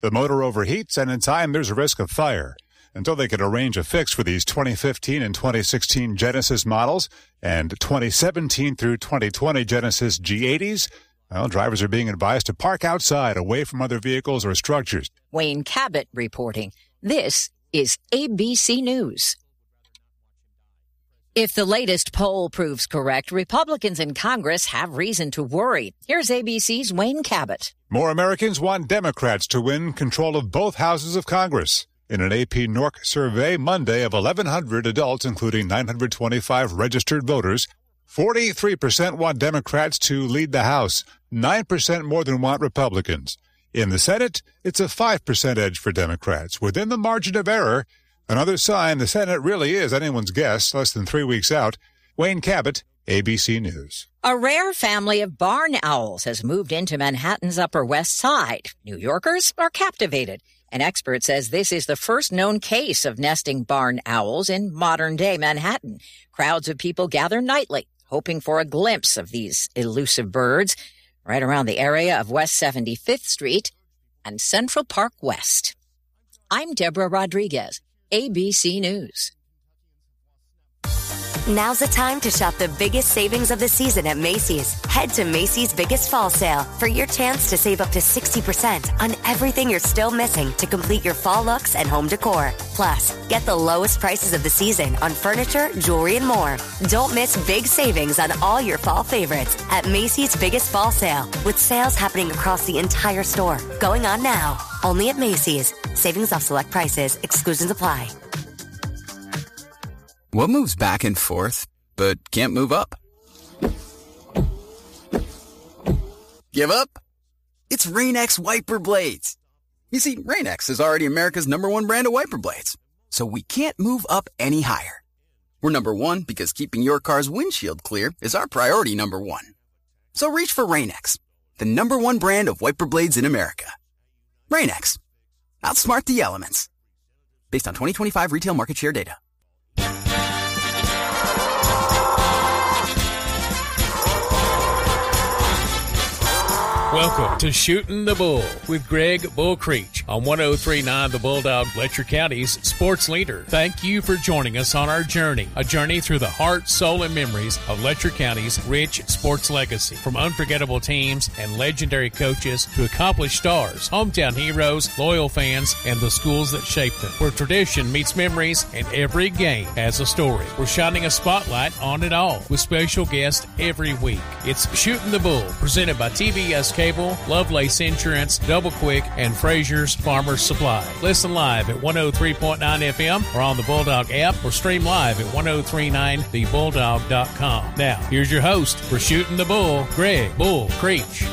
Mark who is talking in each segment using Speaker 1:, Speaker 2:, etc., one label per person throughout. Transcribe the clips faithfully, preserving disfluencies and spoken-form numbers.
Speaker 1: The motor overheats, and in time there's a risk of fire. Until they can arrange a fix for these twenty fifteen and twenty sixteen Genesis models and twenty seventeen through twenty twenty Genesis G eighties, well, drivers are being advised to park outside, away from other vehicles or structures.
Speaker 2: Wayne Cabot reporting. This is A B C News. If the latest poll proves correct, Republicans in Congress have reason to worry. Here's A B C's Wayne Cabot.
Speaker 1: More Americans want Democrats to win control of both houses of Congress. In an A P N O R C survey Monday of eleven hundred adults, including nine hundred twenty-five registered voters, forty-three percent want Democrats to lead the House, nine percent more than want Republicans. In the Senate, it's a five percent edge for Democrats, within the margin of error. Another sign the Senate really is anyone's guess, less than three weeks out. Wayne Cabot, A B C News.
Speaker 2: A rare family of barn owls has moved into Manhattan's Upper West Side. New Yorkers are captivated. An expert says this is the first known case of nesting barn owls in modern-day Manhattan. Crowds of people gather nightly, hoping for a glimpse of these elusive birds right around the area of West seventy-fifth Street and Central Park West. I'm Deborah Rodriguez, A B C News.
Speaker 3: Now's the time to shop the biggest savings of the season at Macy's. Head to Macy's Biggest Fall Sale for your chance to save up to sixty percent on everything you're still missing to complete your fall looks and home decor. Plus, get the lowest prices of the season on furniture, jewelry, and more. Don't miss big savings on all your fall favorites at Macy's Biggest Fall Sale, with sales happening across the entire store. Going on now. Only at Macy's. Savings off select prices. Exclusions apply.
Speaker 4: What moves back and forth, but can't move up? Give up? It's Rain-X wiper blades. You see, Rain-X is already America's number one brand of wiper blades, so we can't move up any higher. We're number one because keeping your car's windshield clear is our priority number one. So reach for Rain-X, the number one brand of wiper blades in America. Rain-X. Outsmart the elements. Based on twenty twenty-five retail market share data.
Speaker 5: Welcome to Shooting the Bull with Greg Bull Creech on one oh three point nine The Bulldog, Letcher County's sports leader. Thank you for joining us on our journey, a journey through the heart, soul, and memories of Letcher County's rich sports legacy. From unforgettable teams and legendary coaches to accomplished stars, hometown heroes, loyal fans, and the schools that shaped them. Where tradition meets memories and every game has a story. We're shining a spotlight on it all with special guests every week. It's Shooting the Bull, presented by T V S Cable, Lovelace Insurance, Double Quick, and Frazier's Farmers Supply. Listen live at one oh three point nine F M or on the Bulldog app, or stream live at ten thirty-nine the bulldog dot com. Now, here's your host for Shooting the Bull, Greg Bull Creech.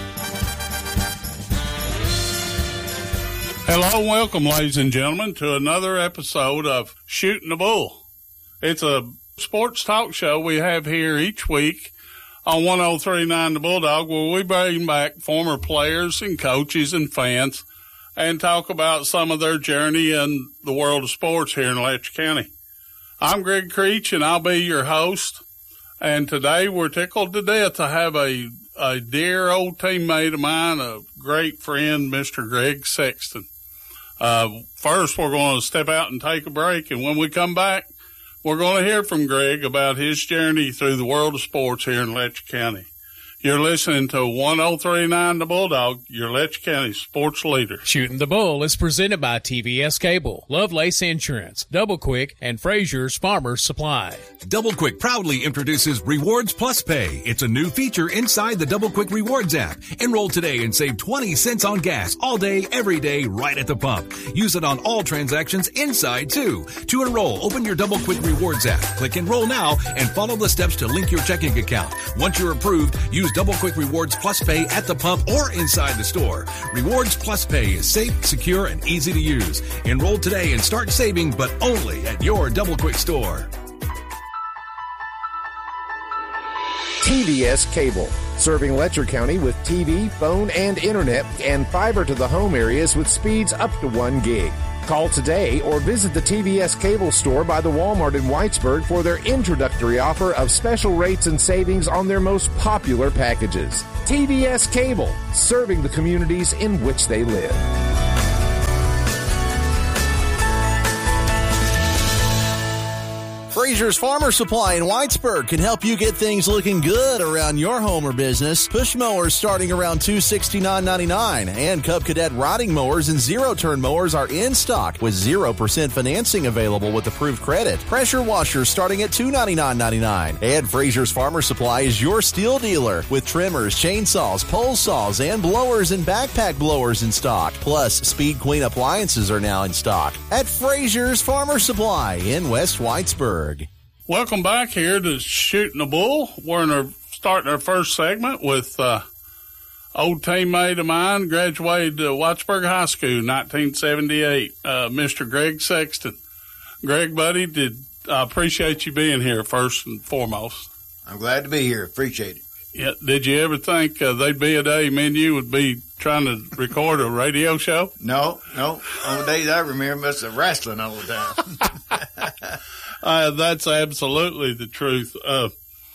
Speaker 6: Hello and welcome, ladies and gentlemen, to another episode of Shooting the Bull. It's a sports talk show we have here each week on ten thirty-nine The Bulldog, where we bring back former players and coaches and fans and talk about some of their journey in the world of sports here in Letcher County. I'm Greg Creech, and I'll be your host. And today we're tickled to death to have a, a dear old teammate of mine, a great friend, Mister Greg Sexton. Uh, first, we're going to step out and take a break, and when we come back, we're going to hear from Greg about his journey through the world of sports here in Letcher County. You're listening to ten thirty-nine The Bulldog, your Letcher County sports leader.
Speaker 5: Shooting the Bull is presented by T V S Cable, Lovelace Insurance, Double Quick, and Frazier's Farmers Supply.
Speaker 7: Double Quick proudly introduces Rewards Plus Pay. It's a new feature inside the Double Quick Rewards app. Enroll today and save twenty cents on gas all day, every day, right at the pump. Use it on all transactions inside, too. To enroll, open your Double Quick Rewards app. Click Enroll now and follow the steps to link your checking account. Once you're approved, use Double Quick Rewards Plus Pay at the pump or inside the store. Rewards Plus Pay is safe, secure, and easy to use. Enroll today and start saving, but only at your Double Quick store.
Speaker 8: T V S Cable, serving Letcher County with T V, phone, and internet, and fiber to the home areas with speeds up to one gig. Call today or visit the T V S Cable store by the Walmart in Whitesburg for their introductory offer of special rates and savings on their most popular packages. T V S Cable, serving the communities in which they live.
Speaker 9: Frazier's Farmer Supply in Whitesburg can help you get things looking good around your home or business. Push mowers starting around two hundred sixty-nine dollars and ninety-nine cents, and Cub Cadet riding mowers and zero-turn mowers are in stock with zero percent financing available with approved credit. Pressure washers starting at two hundred ninety-nine dollars and ninety-nine cents. And Frazier's Farmer Supply is your steel dealer with trimmers, chainsaws, pole saws, and blowers and backpack blowers in stock. Plus, Speed Queen appliances are now in stock at Frazier's Farmer Supply in West Whitesburg.
Speaker 6: Welcome back here to Shooting the Bull. We're in our, starting our first segment with uh, old teammate of mine, graduated uh, Whitesburg High School, nineteen seventy-eight, uh, Mister Greg Sexton. Greg, buddy, did I appreciate you being here first and foremost.
Speaker 10: I'm glad to be here. Appreciate it.
Speaker 6: Yeah. Did you ever think uh, there'd be a day me and you would be trying to record a radio show?
Speaker 10: No, no. On the days I remember, it's wrestling all the time.
Speaker 6: uh, that's absolutely the truth. Uh,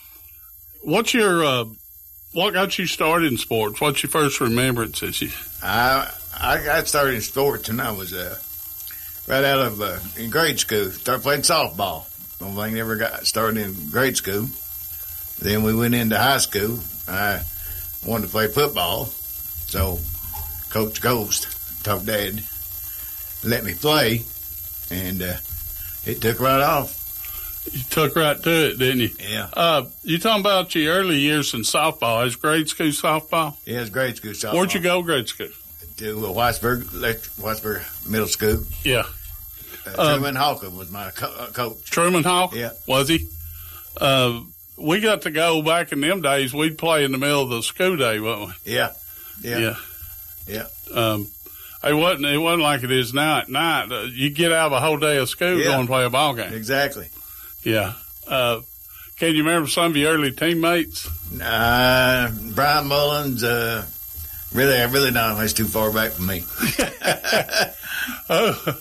Speaker 6: what's your uh, what got you started in sports? What's your first remembrances? You...
Speaker 10: I I got started in sports when I was uh, right out of uh, in grade school. Started playing softball. Only thing I ever got started in grade school. Then we went into high school. I wanted to play football, so Coach Ghost talked Dad let me play, and uh, it took right off.
Speaker 6: You took right to it, didn't you?
Speaker 10: Yeah.
Speaker 6: Uh, you talking about your early years in softball? Is grade school softball?
Speaker 10: Yeah, it's grade school softball.
Speaker 6: Where'd you go grade school?
Speaker 10: To uh, Whitesburg, Whitesburg Middle School.
Speaker 6: Yeah.
Speaker 10: Uh, Truman um, Hawker was my co- uh, coach.
Speaker 6: Truman Hawker?
Speaker 10: Yeah.
Speaker 6: Was he? Uh, we got to go back in them days. We'd play in the middle of the school day, wouldn't we?
Speaker 10: Yeah. Yeah.
Speaker 6: Yeah.
Speaker 10: Yeah.
Speaker 6: Um, it wasn't, it wasn't like it is now at night. Uh, you get out of a whole day of school
Speaker 10: yeah.
Speaker 6: go and play a ball game.
Speaker 10: Exactly.
Speaker 6: Yeah. Uh, can you remember some of your early teammates?
Speaker 10: Uh, Brian Mullins, uh, really, I really don't. It's too far back from me.
Speaker 6: oh,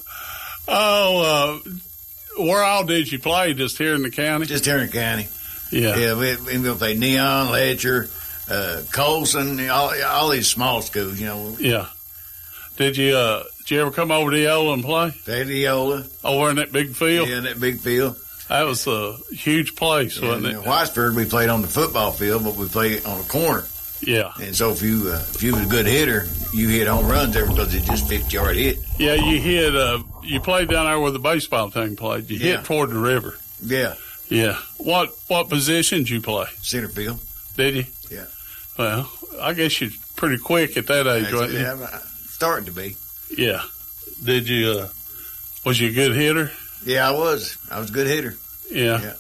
Speaker 6: oh uh, where all did you play? Just here in the county?
Speaker 10: Just here in the county.
Speaker 6: Yeah.
Speaker 10: Yeah, we, we played Neon, Letcher, uh, Colson, all, all these small schools, you know.
Speaker 6: Yeah. Did you, uh, did you ever come over to Eola and play?
Speaker 10: Played Eola.
Speaker 6: Over in that big field?
Speaker 10: Yeah, in that big field.
Speaker 6: That was a huge place,
Speaker 10: yeah,
Speaker 6: wasn't it?
Speaker 10: In Whitesburg, we played on the football field, but we played on a corner.
Speaker 6: Yeah.
Speaker 10: And so if you uh, if you was a good hitter, you hit home runs there because it's just fifty-yard hit.
Speaker 6: Yeah, you hit, uh, you played down there where the baseball team played. You
Speaker 10: yeah.
Speaker 6: hit toward the river.
Speaker 10: Yeah.
Speaker 6: Yeah. What what position did you play?
Speaker 10: Center field.
Speaker 6: Did you?
Speaker 10: Yeah.
Speaker 6: Well, I guess you're pretty quick at that age, wasn't you?
Speaker 10: Yeah, starting to be.
Speaker 6: Yeah. Did you, uh, was you a good hitter?
Speaker 10: Yeah, I was. I was a good hitter.
Speaker 6: Yeah.
Speaker 10: Yeah.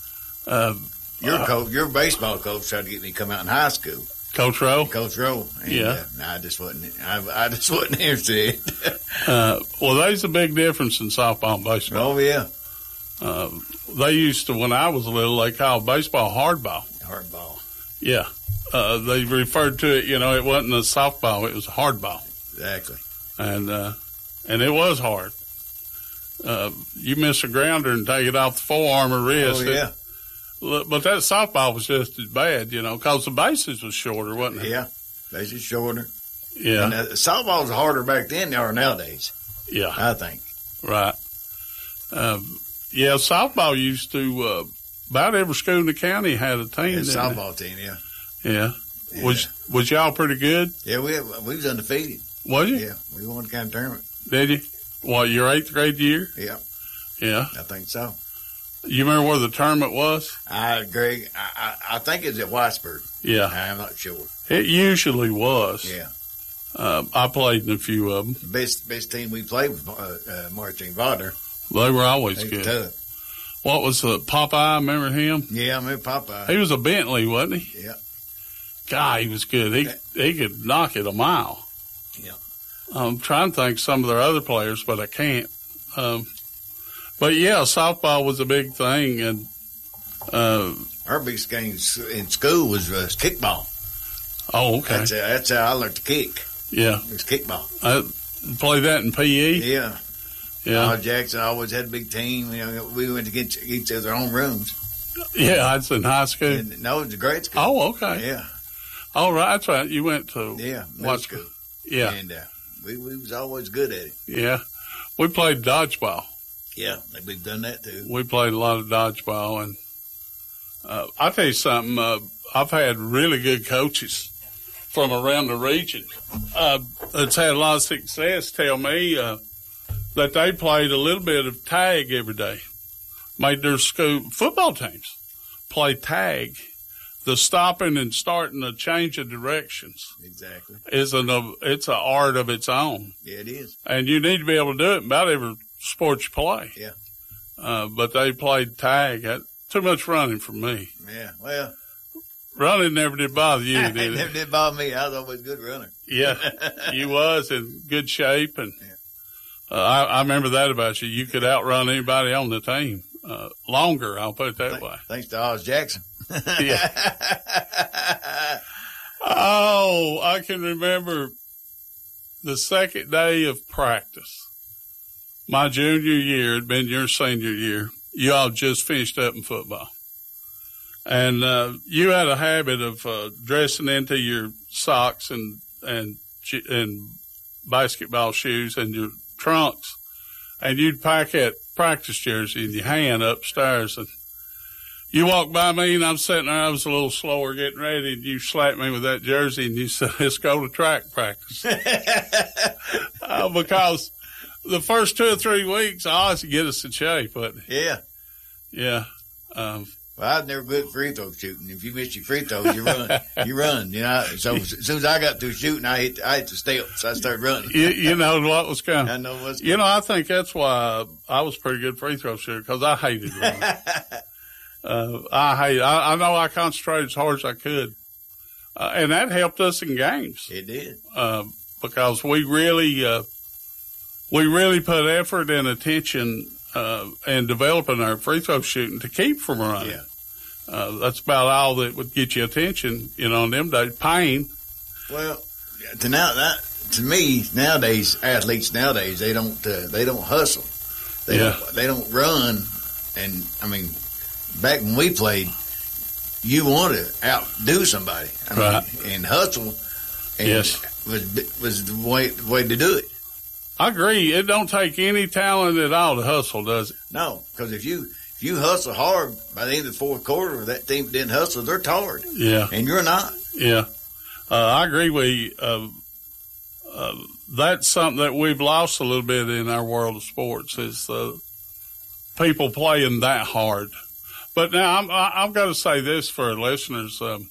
Speaker 6: Um,
Speaker 10: your
Speaker 6: uh,
Speaker 10: coach, your baseball coach tried to get me to come out in high school.
Speaker 6: Coach Rowe?
Speaker 10: Coach Rowe. And,
Speaker 6: yeah.
Speaker 10: Uh, no, I just wasn't, I, I just wasn't interested.
Speaker 6: uh, well, there's a big difference in softball and baseball.
Speaker 10: Oh, yeah.
Speaker 6: Uh, they used to, when I was little, they called baseball hardball.
Speaker 10: Hardball.
Speaker 6: Yeah. Uh, they referred to it, you know, it wasn't a softball, it was a hardball.
Speaker 10: Exactly.
Speaker 6: And, uh, and it was hard. Uh, you miss a grounder and take it off the forearm or wrist.
Speaker 10: Oh, yeah.
Speaker 6: It, but that softball was just as bad, you know, because the bases was shorter, wasn't it?
Speaker 10: Yeah. Bases shorter.
Speaker 6: Yeah.
Speaker 10: And uh, softballs are harder back then than they are nowadays.
Speaker 6: Yeah.
Speaker 10: I think.
Speaker 6: Right. Um, yeah, softball used to, uh, about every school in the county had a team.
Speaker 10: Yeah, softball team, yeah.
Speaker 6: Yeah.
Speaker 10: yeah.
Speaker 6: Was was y'all pretty good?
Speaker 10: Yeah, we we was undefeated.
Speaker 6: Was you?
Speaker 10: Yeah, we won the county tournament.
Speaker 6: Did you? What, your eighth grade year?
Speaker 10: Yeah.
Speaker 6: Yeah.
Speaker 10: I think so.
Speaker 6: You remember where the tournament was?
Speaker 10: I, Greg, I, I, I think it's at Whitesburg.
Speaker 6: Yeah.
Speaker 10: I'm not sure.
Speaker 6: It usually was.
Speaker 10: Yeah.
Speaker 6: Um, I played in a few of them.
Speaker 10: The best, best team we played was uh, uh, Marching Vodder.
Speaker 6: They were always
Speaker 10: they
Speaker 6: good.
Speaker 10: Were tough.
Speaker 6: What was uh, Popeye? Remember him?
Speaker 10: Yeah, I remember Popeye.
Speaker 6: He was a Bentley, wasn't he?
Speaker 10: Yeah.
Speaker 6: God, he was good. He he could knock it a mile.
Speaker 10: Yeah.
Speaker 6: I'm trying to think some of their other players, but I can't. Um, but yeah, softball was a big thing, and uh,
Speaker 10: our biggest game in school was uh, kickball.
Speaker 6: Oh, okay.
Speaker 10: That's, uh, that's how I learned to kick.
Speaker 6: Yeah,
Speaker 10: it was kickball.
Speaker 6: I played that in P E.
Speaker 10: Yeah.
Speaker 6: Yeah.
Speaker 10: Al Jackson always had a big team. You know, we went to get each other own rooms.
Speaker 6: Yeah, that's in high school.
Speaker 10: And, no, it was a grade school.
Speaker 6: Oh, okay.
Speaker 10: Yeah.
Speaker 6: All right, that's right. You went to
Speaker 10: yeah,
Speaker 6: what
Speaker 10: school?
Speaker 6: Yeah,
Speaker 10: and uh, we we was always good at it.
Speaker 6: Yeah, we played dodgeball.
Speaker 10: Yeah, we've done that too.
Speaker 6: We played a lot of dodgeball, and uh, I'll tell you something. Uh, I've had really good coaches from around the region uh, that's had a lot of success tell me uh, that they played a little bit of tag every day. Made their school football teams play tag. The stopping and starting a change of directions
Speaker 10: exactly
Speaker 6: is an it's an art of its own.
Speaker 10: Yeah, it is,
Speaker 6: and you need to be able to do it in about every sport you play.
Speaker 10: Yeah,
Speaker 6: uh, but they played tag. That, too much running for me.
Speaker 10: Yeah, well,
Speaker 6: running never did bother you, did it?
Speaker 10: It never did bother me. I was always a good runner.
Speaker 6: Yeah, you was in good shape, and yeah. uh, I, I remember that about you. You could outrun anybody on the team. Uh, longer, I'll put it that
Speaker 10: Th-
Speaker 6: way.
Speaker 10: Thanks to Oz Jackson.
Speaker 6: Yeah. Oh, I can remember the second day of practice. My junior year had been your senior year. You all just finished up in football. And uh, you had a habit of uh, dressing into your socks and, and, and basketball shoes and your trunks. And you'd pack that practice jersey in your hand upstairs, and you walked by me, and I'm sitting there. I was a little slower getting ready, and you slapped me with that jersey, and you said, "Let's go to track practice." uh, because the first two or three weeks, I always get us in shape, wasn't it?
Speaker 10: Yeah,
Speaker 6: yeah. Um,
Speaker 10: well, I was never good at free throw shooting. If you miss your free throws, you run. you run. You know. So as soon as I got through shooting, I hit. I hit the steps. I started running.
Speaker 6: You, you know what was coming.
Speaker 10: I know what's coming.
Speaker 6: You know, I think that's why I was a pretty good free throw shooter, because I hated running. uh, I hate. I, I know I concentrated as hard as I could, uh, and that helped us in games.
Speaker 10: It did,
Speaker 6: uh, because we really, uh, we really put effort and attention uh, in developing our free throw shooting to keep from running.
Speaker 10: Yeah.
Speaker 6: Uh, that's about all that would get you attention, you know, in them days. Pain.
Speaker 10: Well, to now that to me nowadays, athletes nowadays they don't uh, they don't hustle, they
Speaker 6: yeah.
Speaker 10: don't, they don't run, and I mean, back when we played, you want to outdo somebody, I
Speaker 6: right.
Speaker 10: mean, and hustle, and
Speaker 6: yes,
Speaker 10: was was the way the way to do it.
Speaker 6: I agree. It don't take any talent at all to hustle, does it?
Speaker 10: No, because if you if you hustle hard, by the end of the fourth quarter, that team didn't hustle, they're tired.
Speaker 6: Yeah,
Speaker 10: and you're not.
Speaker 6: Yeah, uh, I agree with you. Uh, uh, that's something that we've lost a little bit in our world of sports is uh, people playing that hard. But now I'm, I've got to say this for our listeners. Um,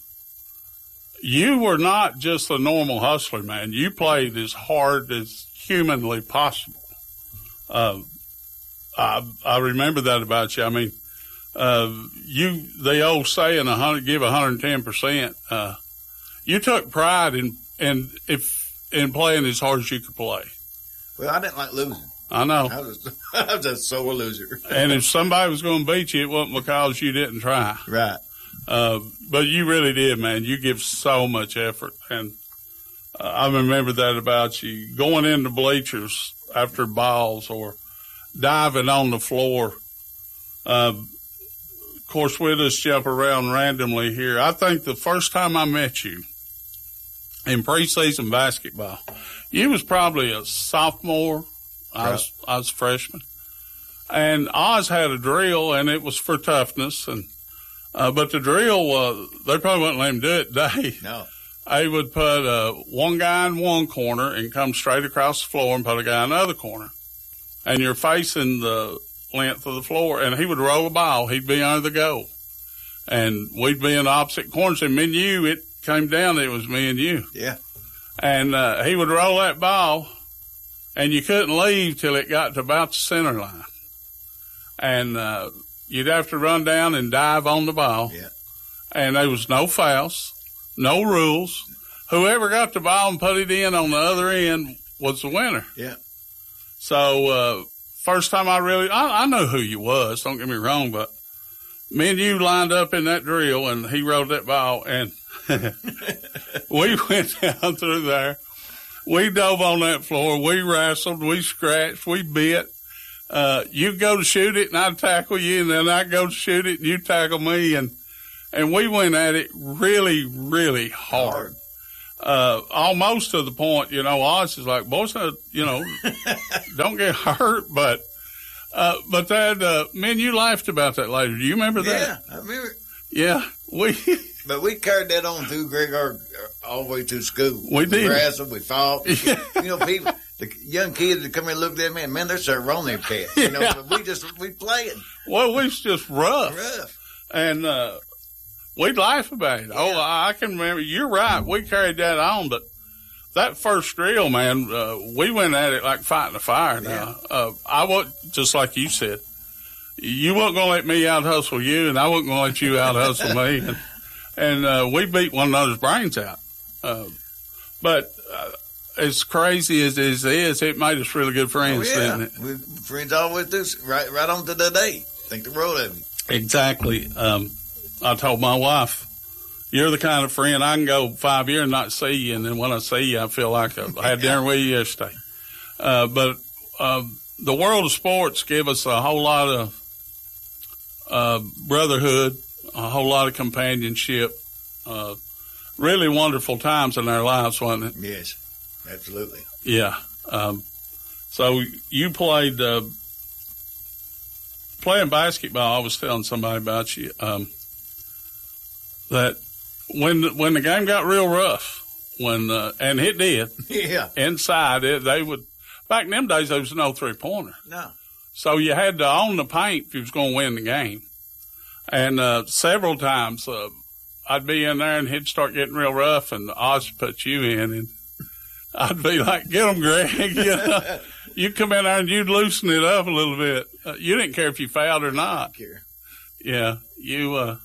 Speaker 6: you were not just a normal hustler, man. You played as hard as humanly possible. Uh, I, I remember that about you. I mean, uh, you, the old saying, a hundred, give one hundred ten percent. Uh, you took pride in, in, if, in playing as hard as you could play.
Speaker 10: Well, I didn't like losing.
Speaker 6: I know.
Speaker 10: I was, I was a sore loser.
Speaker 6: And if somebody was going to beat you, it wasn't because you didn't try.
Speaker 10: Right.
Speaker 6: Uh, but you really did, man. You give so much effort. And uh, I remember that about you. Going into bleachers after balls or diving on the floor. Uh, of course, we'll just jump around randomly here. I think the first time I met you in preseason basketball, you was probably a sophomore. I was, I was a freshman. And Oz had a drill, and it was for toughness. And uh, but the drill, uh, they probably wouldn't let him do it today.
Speaker 10: No.
Speaker 6: They would put uh, one guy in one corner and come straight across the floor and put a guy in the other corner. And you're facing the length of the floor, and he would roll a ball. He'd be under the goal. And we'd be in opposite corners. And me and you, it came down, it was me and you.
Speaker 10: Yeah.
Speaker 6: And uh, he would roll that ball, and you couldn't leave till it got to about the center line. And uh, you'd have to run down and dive on the ball.
Speaker 10: Yeah.
Speaker 6: And there was no fouls, no rules. Whoever got the ball and put it in on the other end was the winner.
Speaker 10: Yeah.
Speaker 6: So uh, first time I really, I, I know who you was, don't get me wrong, but me and you lined up in that drill, and he rolled that ball, and we went down through there. We dove on that floor. We wrestled. We scratched. We bit. Uh, you go to shoot it, and I'd tackle you, and then I'd go to shoot it, and you tackle me, and and we went at it really, really hard. Uh, almost to the point, you know, Oz is like, boys, uh, you know, don't get hurt, but Uh, but that, uh, man, you laughed about that later. Do you remember that?
Speaker 10: Yeah, I remember.
Speaker 6: Yeah, we.
Speaker 10: But we carried that on through Greg, our, all the way to school.
Speaker 6: We did.
Speaker 10: We wrestled, we fought. Yeah. You know, people, the young kids that come in and look at me, and man, they're serving on their cats. You know, yeah. But we just, we playing.
Speaker 6: Well, we was just rough.
Speaker 10: Rough.
Speaker 6: And, uh, we'd laugh about it. Yeah. Oh, I can remember. You're right. We carried that on, but that first drill, man, uh, we went at it like fighting a fire now. Yeah. Uh, I was, just like you said, you weren't going to let me out hustle you, and I wasn't going to let you out hustle me. And, and uh, we beat one another's brains out. Uh, but uh, as crazy as it is, it made us really good friends,
Speaker 10: oh, yeah.
Speaker 6: didn't it?
Speaker 10: We're friends all the way through, right, right on to the day. Think the world of you.
Speaker 6: Exactly. Um, I told my wife, you're the kind of friend I can go five years and not see you, and then when I see you, I feel like I had dinner with you yesterday. Uh, but uh, the world of sports give us a whole lot of uh, brotherhood, a whole lot of companionship, uh, really wonderful times in our lives, wasn't it?
Speaker 10: Yes, absolutely.
Speaker 6: Yeah. Um, so you played uh, playing basketball. I was telling somebody about you um, that when when the game got real rough, when uh, and it did,
Speaker 10: yeah,
Speaker 6: inside it they would. Back in them days, there was no three pointer.
Speaker 10: No.
Speaker 6: So you had to own the paint if you was going to win the game. And uh, several times uh, I'd be in there and he'd start getting real rough, and Oz would put you in, and I'd be like, "Get him, Greg!" You know, you come in there and you'd loosen it up a little bit. Uh, you didn't care if you fouled or not.
Speaker 10: I didn't care.
Speaker 6: Yeah, you uh,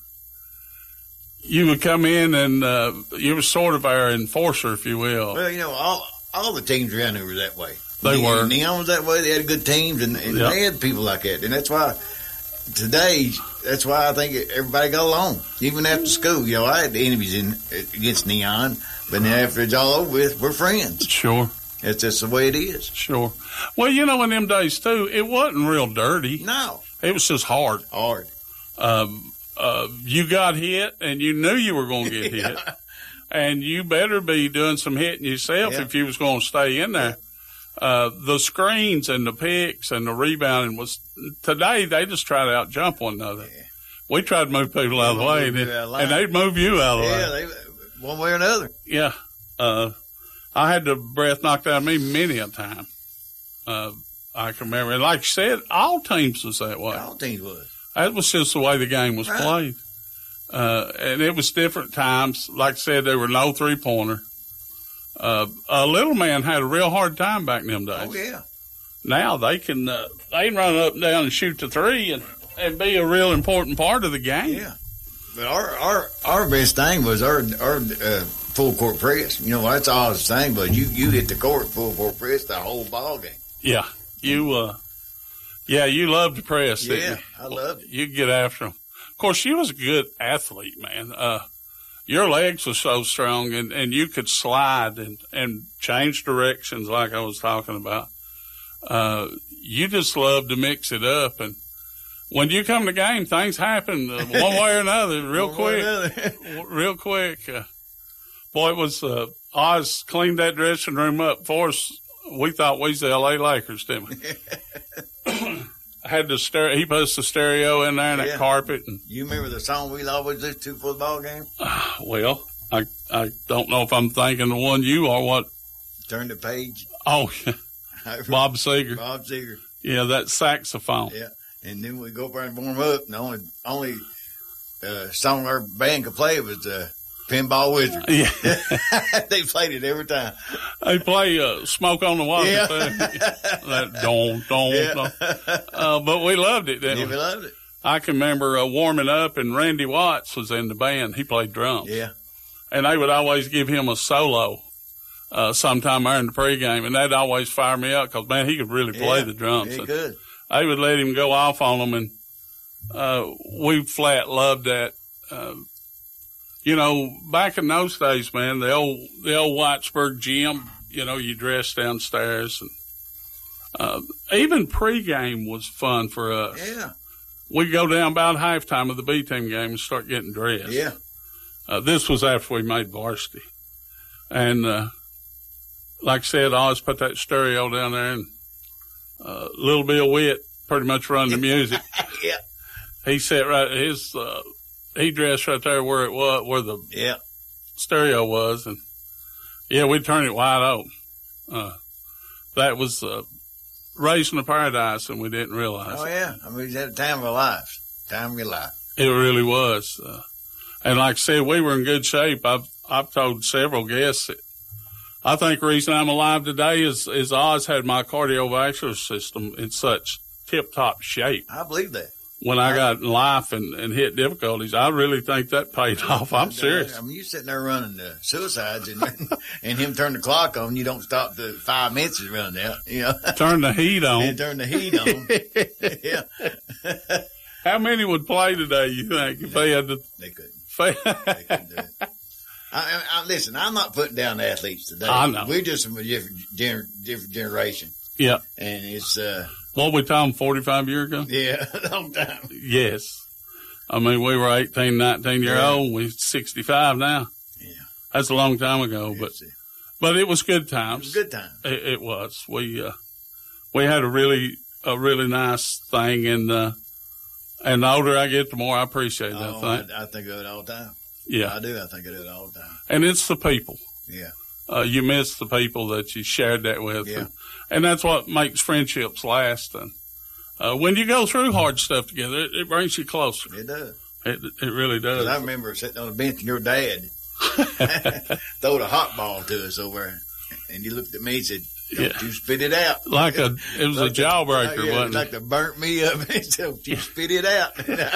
Speaker 6: you would come in and uh, you were sort of our enforcer, if you will.
Speaker 10: Well, you know, all all the teams around here were that way.
Speaker 6: They
Speaker 10: Neon,
Speaker 6: were.
Speaker 10: Neon was that way. They had good teams, and, and
Speaker 6: yep.
Speaker 10: they had people like that. And that's why today, that's why I think everybody got along. Even after school, you know, I had enemies in against Neon, but then after it's all over with, we're friends.
Speaker 6: Sure.
Speaker 10: That's just the way it is.
Speaker 6: Sure. Well, you know, in them days, too, it wasn't real dirty.
Speaker 10: No.
Speaker 6: It was just hard.
Speaker 10: Hard.
Speaker 6: Um, uh, you got hit, and you knew you were going to get hit. And you better be doing some hitting yourself yeah. if you was going to stay in there. Uh, the screens and the picks and the rebounding was today. They just try to out jump one another. Yeah. We tried to move people out of the way, and, it, and they'd move you out of the
Speaker 10: yeah,
Speaker 6: way.
Speaker 10: Yeah, one way or another.
Speaker 6: Yeah, uh, I had the breath knocked out of me many a time. Uh, I can remember, and like you said, all teams was that way.
Speaker 10: All teams was.
Speaker 6: That was just the way the game was
Speaker 10: right.
Speaker 6: played, uh, and it was different times. Like I said, there were no three pointer. Uh, a little man had a real hard time back in them days.
Speaker 10: Oh, yeah.
Speaker 6: Now they can, uh, they can run up and down and shoot the three and, and be a real important part of the game.
Speaker 10: Yeah. But our, our, our best thing was our, our, uh, full court press. You know, that's all the thing, but you, you hit the court full court press the whole ball game.
Speaker 6: Yeah. You, uh, yeah, you loved to press.
Speaker 10: Yeah,
Speaker 6: didn't you?
Speaker 10: I loved it.
Speaker 6: You get after them. Of course, you was a good athlete, man. Uh, Your legs were so strong, and, and you could slide and, and change directions like I was talking about. Uh, you just loved to mix it up. And when you come to game, things happen uh, one way or another real quick. real quick. Uh, boy, it was uh, Oz cleaned that dressing room up for us. We thought we was the L A Lakers, didn't we? Had the stereo, he puts the stereo in there and yeah. that carpet. And,
Speaker 10: you remember the song we always listen to for the ball game?
Speaker 6: Uh, well, I I don't know if I'm thinking the one you or what.
Speaker 10: Turn the page.
Speaker 6: Oh, yeah. Bob Seger.
Speaker 10: Bob Seger.
Speaker 6: Yeah, that saxophone.
Speaker 10: Yeah, and then we go up there and warm up. And the only only uh, song our band could play was uh, Pinball Wizard.
Speaker 6: Yeah.
Speaker 10: They played it every time.
Speaker 6: They play uh, Smoke on the Water.
Speaker 10: Yeah.
Speaker 6: That don't, don't,
Speaker 10: yeah.
Speaker 6: don't. Uh, but we loved it, didn't
Speaker 10: yeah,
Speaker 6: we?
Speaker 10: we loved it.
Speaker 6: I can remember uh, warming up, and Randy Watts was in the band. He played drums.
Speaker 10: Yeah.
Speaker 6: And they would always give him a solo uh, sometime during the pregame, and that'd always fire me up because, man, he could really play
Speaker 10: yeah,
Speaker 6: the drums.
Speaker 10: He could.
Speaker 6: They would let him go off on them, and uh, we flat loved that. Uh, You know, back in those days, man, the old the old Whitesburg gym, you know, you dress downstairs. And uh, even pregame was fun for us.
Speaker 10: Yeah.
Speaker 6: We'd go down about halftime of the B-team game and start getting dressed.
Speaker 10: Yeah.
Speaker 6: Uh, this was after we made varsity. And uh, like I said, I always put that stereo down there, and uh, Little Bill Witt pretty much run the music.
Speaker 10: Yeah.
Speaker 6: He sat right, his, uh, he dressed right there where it was, where the
Speaker 10: yeah.
Speaker 6: stereo was. And yeah, we turned it wide open. Uh, that was, uh, Raising the Paradise, and we didn't realize
Speaker 10: Oh,
Speaker 6: it.
Speaker 10: yeah. I mean, it's had a time of our lives. Time of your life.
Speaker 6: It really was. Uh, and like I said, we were in good shape. I've, I've told several guests that I think the reason I'm alive today is, is Oz had my cardiovascular system in such tip-top shape.
Speaker 10: I believe that.
Speaker 6: When I got in life and, and hit difficulties, I really think that paid off. I'm serious.
Speaker 10: I mean, you're sitting there running the suicides, and and him turn the clock on. You don't stop the five minutes is running out. You know,
Speaker 6: turn the heat on.
Speaker 10: And turn the heat on. Yeah.
Speaker 6: How many would play today? You think if they had to?
Speaker 10: They couldn't. They couldn't do it. I, I, listen, I'm not putting down the athletes today.
Speaker 6: I know.
Speaker 10: We're just from a different, gener, different generation.
Speaker 6: Yeah.
Speaker 10: And it's, uh,
Speaker 6: what we told them forty-five years ago?
Speaker 10: Yeah, a long time.
Speaker 6: Yes. I mean, we were eighteen, nineteen year
Speaker 10: yeah.
Speaker 6: old. We're sixty-five now.
Speaker 10: Yeah.
Speaker 6: That's a long time ago, but, but it was good times.
Speaker 10: It was good times.
Speaker 6: It, it was. We, uh, we had a really, a really nice thing. And, uh, and the older I get, the more I appreciate that
Speaker 10: oh,
Speaker 6: thing.
Speaker 10: I, I think of it all the time.
Speaker 6: Yeah.
Speaker 10: I do. I think of it all the time.
Speaker 6: And it's the people.
Speaker 10: Yeah.
Speaker 6: Uh, you miss the people that you shared that with.
Speaker 10: Yeah.
Speaker 6: And, and that's what makes friendships last. And, uh, when you go through hard stuff together, it, it brings you closer.
Speaker 10: It does.
Speaker 6: It, it really does.
Speaker 10: I remember sitting on the bench and your dad throwed a hot ball to us over, and you looked at me and said, don't yeah. you spit it out.
Speaker 6: Like a, it was like a jawbreaker,
Speaker 10: the, yeah,
Speaker 6: wasn't it?
Speaker 10: Like to burnt me up and said, don't you spit it out.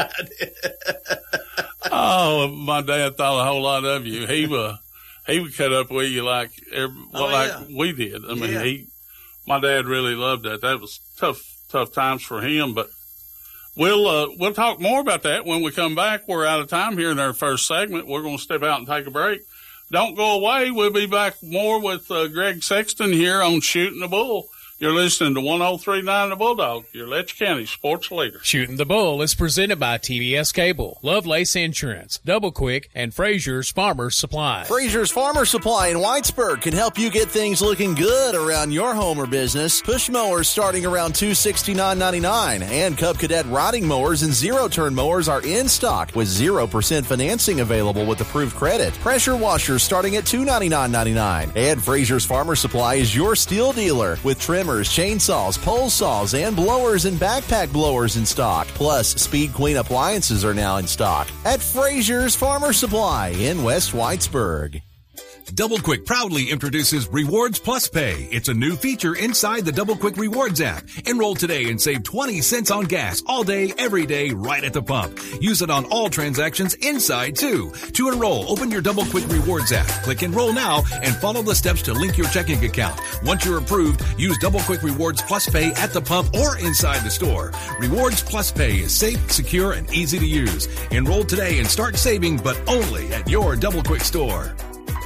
Speaker 6: Oh, my dad thought a whole lot of you. He would, he would cut up with you like, every, well, oh, like yeah. we did. I mean, yeah. he, my dad really loved that. That was tough, tough times for him, but we'll, uh, we'll talk more about that when we come back. We're out of time here in our first segment. We're going to step out and take a break. Don't go away. We'll be back more with uh, Greg Sexton here on Shooting the Bull. You're listening to one oh three point nine The Bulldog, your Letcher County sports leader.
Speaker 5: Shooting the Bull is presented by T V S Cable, Lovelace Insurance, Double Quick, and Frazier's Farmer Supply.
Speaker 9: Frazier's Farmer Supply in Whitesburg can help you get things looking good around your home or business. Push mowers starting around two hundred sixty-nine dollars and ninety-nine cents, and Cub Cadet riding mowers and zero-turn mowers are in stock with zero percent financing available with approved credit. Pressure washers starting at two hundred ninety-nine dollars and ninety-nine cents. And Frazier's Farmer Supply is your steel dealer with trimmers, chainsaws, pole saws, and blowers and backpack blowers in stock. Plus, Speed Queen appliances are now in stock at Frazier's Farmer Supply in West Whitesburg.
Speaker 7: Double Quick proudly introduces Rewards Plus Pay. It's a new feature inside the Double Quick Rewards app. Enroll today and save twenty cents on gas all day, every day, right at the pump. Use it on all transactions inside, too. To enroll, open your Double Quick Rewards app. Click Enroll Now and follow the steps to link your checking account. Once you're approved, use Double Quick Rewards Plus Pay at the pump or inside the store. Rewards Plus Pay is safe, secure, and easy to use. Enroll today and start saving, but only at your Double Quick store.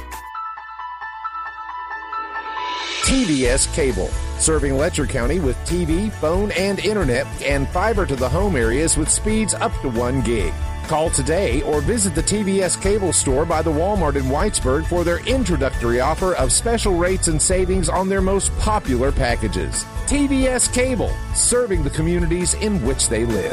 Speaker 8: T V S Cable, serving Letcher County with T V, phone, and internet, and fiber to the home areas with speeds up to one gig. Call today or visit the T V S Cable store by the Walmart in Whitesburg for their introductory offer of special rates and savings on their most popular packages. T V S Cable, serving the communities in which they live.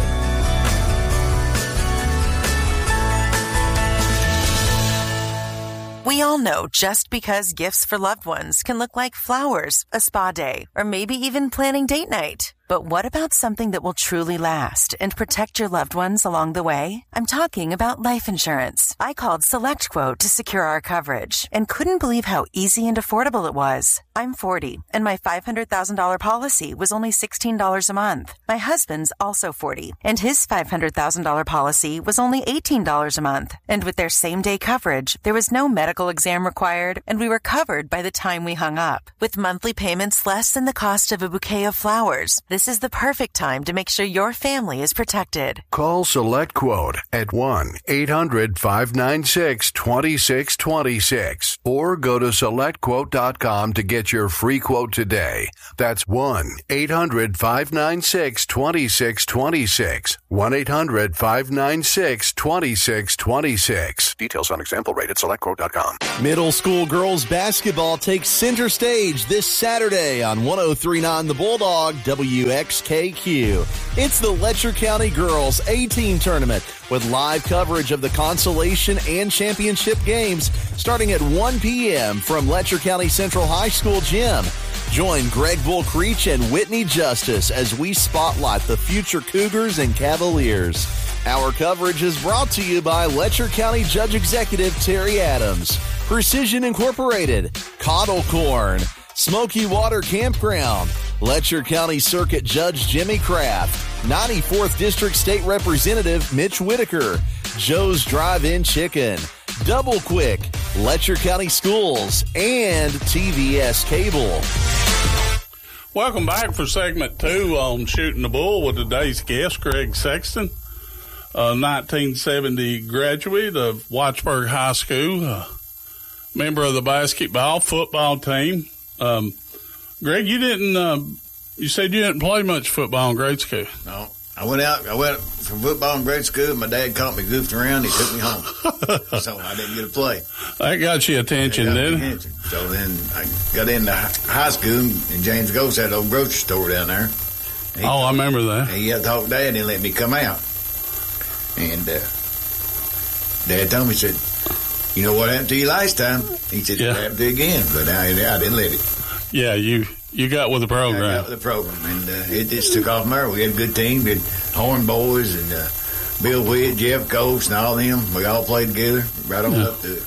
Speaker 11: We all know just because gifts for loved ones can look like flowers, a spa day, or maybe even planning date night. But what about something that will truly last and protect your loved ones along the way? I'm talking about life insurance. I called SelectQuote to secure our coverage and couldn't believe how easy and affordable it was. I'm forty, and my five hundred thousand dollars policy was only sixteen dollars a month. My husband's also forty, and his five hundred thousand dollars policy was only eighteen dollars a month. And with their same-day coverage, there was no medical exam required, and we were covered by the time we hung up. With monthly payments less than the cost of a bouquet of flowers, this is the perfect time to make sure your family is protected.
Speaker 12: Call SelectQuote at one eight hundred five nine six two six two six or go to select quote dot com to get your free quote today. That's one eight hundred five nine six two six two six. one eight hundred five nine six two six two six. Details on example rate at select quote dot com.
Speaker 9: Middle school girls basketball takes center stage this Saturday on one oh three point nine The Bulldog, W W X K Q. It's the Letcher County Girls A-Team Tournament with live coverage of the consolation and championship games starting at one p.m. from Letcher County Central High School gym. Join Greg Bull Creech and Whitney Justice as we spotlight the future Cougars and Cavaliers. Our coverage is brought to you by Letcher County Judge Executive Terry Adams, Precision Incorporated, Coddle Corn, Smoky Water Campground, Letcher County Circuit Judge Jimmy Kraft, ninety-fourth District State Representative Mitch Whitaker, Joe's Drive-In Chicken, Double Quick, Letcher County Schools, and T V S Cable.
Speaker 6: Welcome back for segment two on Shooting the Bull with today's guest, Greg Sexton, a nineteen seventy graduate of Watchburg High School, a member of the basketball, football team. Um, Greg, you didn't, uh, you said you didn't play much football in grade school.
Speaker 10: No. I went out, I went from football in grade school. My dad caught me goofing around. He took me home. So I didn't get to play.
Speaker 6: That got you attention, didn't it?
Speaker 10: So then I got into high school, and James Ghost had an old grocery store down there. He,
Speaker 6: oh, I remember that.
Speaker 10: He had to talk to Dad and let me come out. And uh, Dad told me, he said, you know what happened to you last time? He said, yeah. It happened to you again. But I, I didn't let it.
Speaker 6: Yeah, you you got with the program.
Speaker 10: I got with the program. And uh, it just took off from there. We had a good team. We had Horn Boys and uh, Bill Witt, Jeff Coates, and all them. We all played together right on yeah. up to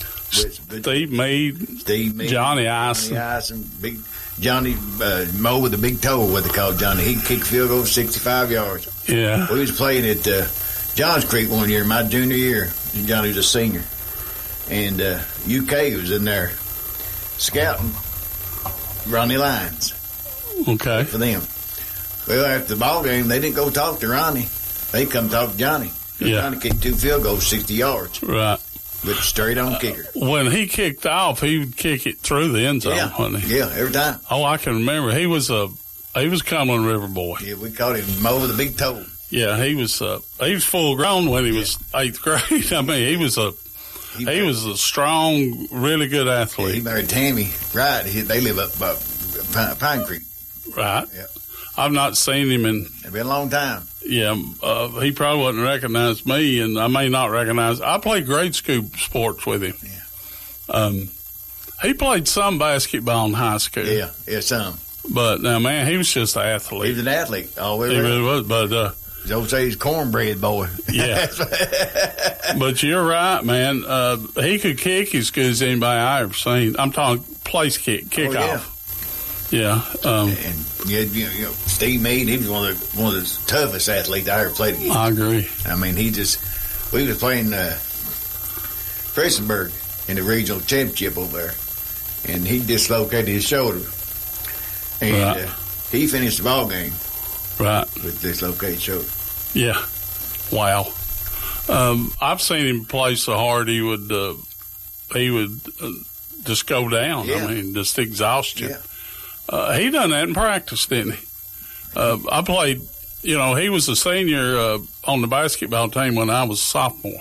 Speaker 6: Steve Meade,
Speaker 10: Steve Meade,
Speaker 6: Johnny Ison.
Speaker 10: Johnny Ison, big Johnny uh, Moe with the big toe, what they call Johnny. He kicked field goal sixty-five yards.
Speaker 6: Yeah.
Speaker 10: We was playing at uh, Johns Creek one year, my junior year. Johnny was a senior. And uh, U K was in there scouting Ronnie Lyons.
Speaker 6: Okay.
Speaker 10: For them. Well, after the ball game, they didn't go talk to Ronnie. They come talk to Johnny.
Speaker 6: Yeah.
Speaker 10: Johnny kicked two field goals, sixty yards.
Speaker 6: Right.
Speaker 10: With a straight on kicker.
Speaker 6: Uh, when he kicked off, he would kick it through the end zone,
Speaker 10: yeah.
Speaker 6: wouldn't he?
Speaker 10: Yeah, every time.
Speaker 6: Oh, I can remember. He was a he was Cumberland River boy.
Speaker 10: Yeah, we called him Mo with a big toe.
Speaker 6: Yeah, he was uh, he was full grown when he yeah. was eighth grade. I mean, he was a he, he was a strong, really good athlete.
Speaker 10: Yeah, he married Tammy. Right. He, they live up uh, Pine, Pine Creek.
Speaker 6: Right.
Speaker 10: Yeah.
Speaker 6: I've not seen him in.
Speaker 10: It's been a long time.
Speaker 6: Yeah, uh, he probably wouldn't recognize me, and I may not recognize. I played grade school sports with him.
Speaker 10: Yeah.
Speaker 6: Um, he played some basketball in high school.
Speaker 10: Yeah, yeah, some.
Speaker 6: But now, man, he was just an athlete.
Speaker 10: He was an athlete. Oh,
Speaker 6: he really was. But uh,
Speaker 10: don't say he's cornbread boy.
Speaker 6: Yeah. But you're right, man. Uh, he could kick as good as anybody I ever seen. I'm talking place kick, kickoff.
Speaker 10: Oh,
Speaker 6: yeah. Yeah. Um,
Speaker 10: and you, you know, Steve Meade, he was one of the one of the toughest athletes I ever played against.
Speaker 6: I agree.
Speaker 10: I mean, he just we was playing uh, Fressenberg in the regional championship over there, and he dislocated his shoulder, and right. uh, he finished the ball game.
Speaker 6: Right.
Speaker 10: With dislocated shoulder.
Speaker 6: Yeah. Wow. Um, I've seen him play so hard he would uh, he would uh, just go down.
Speaker 10: Yeah.
Speaker 6: I mean, just exhaust you.
Speaker 10: Yeah.
Speaker 6: Uh, he done that in practice, didn't he? Uh, I played, you know, he was a senior uh, on the basketball team when I was a sophomore.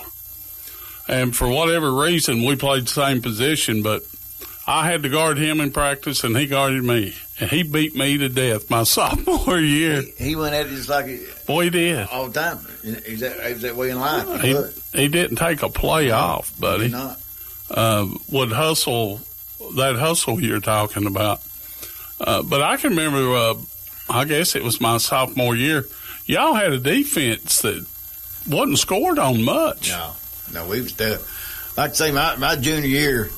Speaker 6: And for whatever reason, we played the same position, but I had to guard him in practice, and he guarded me. And he beat me to death my sophomore year.
Speaker 10: He, he went at it just like it.
Speaker 6: Boy, he did.
Speaker 10: All the time. He's that, he's that way in life.
Speaker 6: He, he, he didn't take a play off, buddy.
Speaker 10: He did not.
Speaker 6: Uh, would hustle, that hustle you're talking about. Uh, but I can remember, uh, I guess it was my sophomore year, y'all had a defense that wasn't scored on much.
Speaker 10: No, no, we was tough. Like I say, my, my junior year,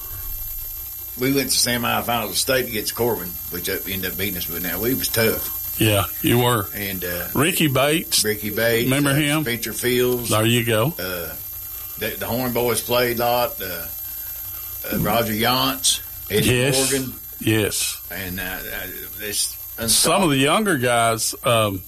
Speaker 10: we went to semifinals of state against Corbin, which ended up beating us, but now we was tough.
Speaker 6: Yeah, you were.
Speaker 10: And uh,
Speaker 6: Ricky Bates.
Speaker 10: Ricky Bates.
Speaker 6: Remember
Speaker 10: uh,
Speaker 6: him?
Speaker 10: Spencer Fields.
Speaker 6: There you go.
Speaker 10: Uh, the, the Horn Boys played a lot. Uh, uh, Roger Yance, Eddie
Speaker 6: yes.
Speaker 10: Morgan.
Speaker 6: Yes.
Speaker 10: And uh, this
Speaker 6: some of the younger guys, um,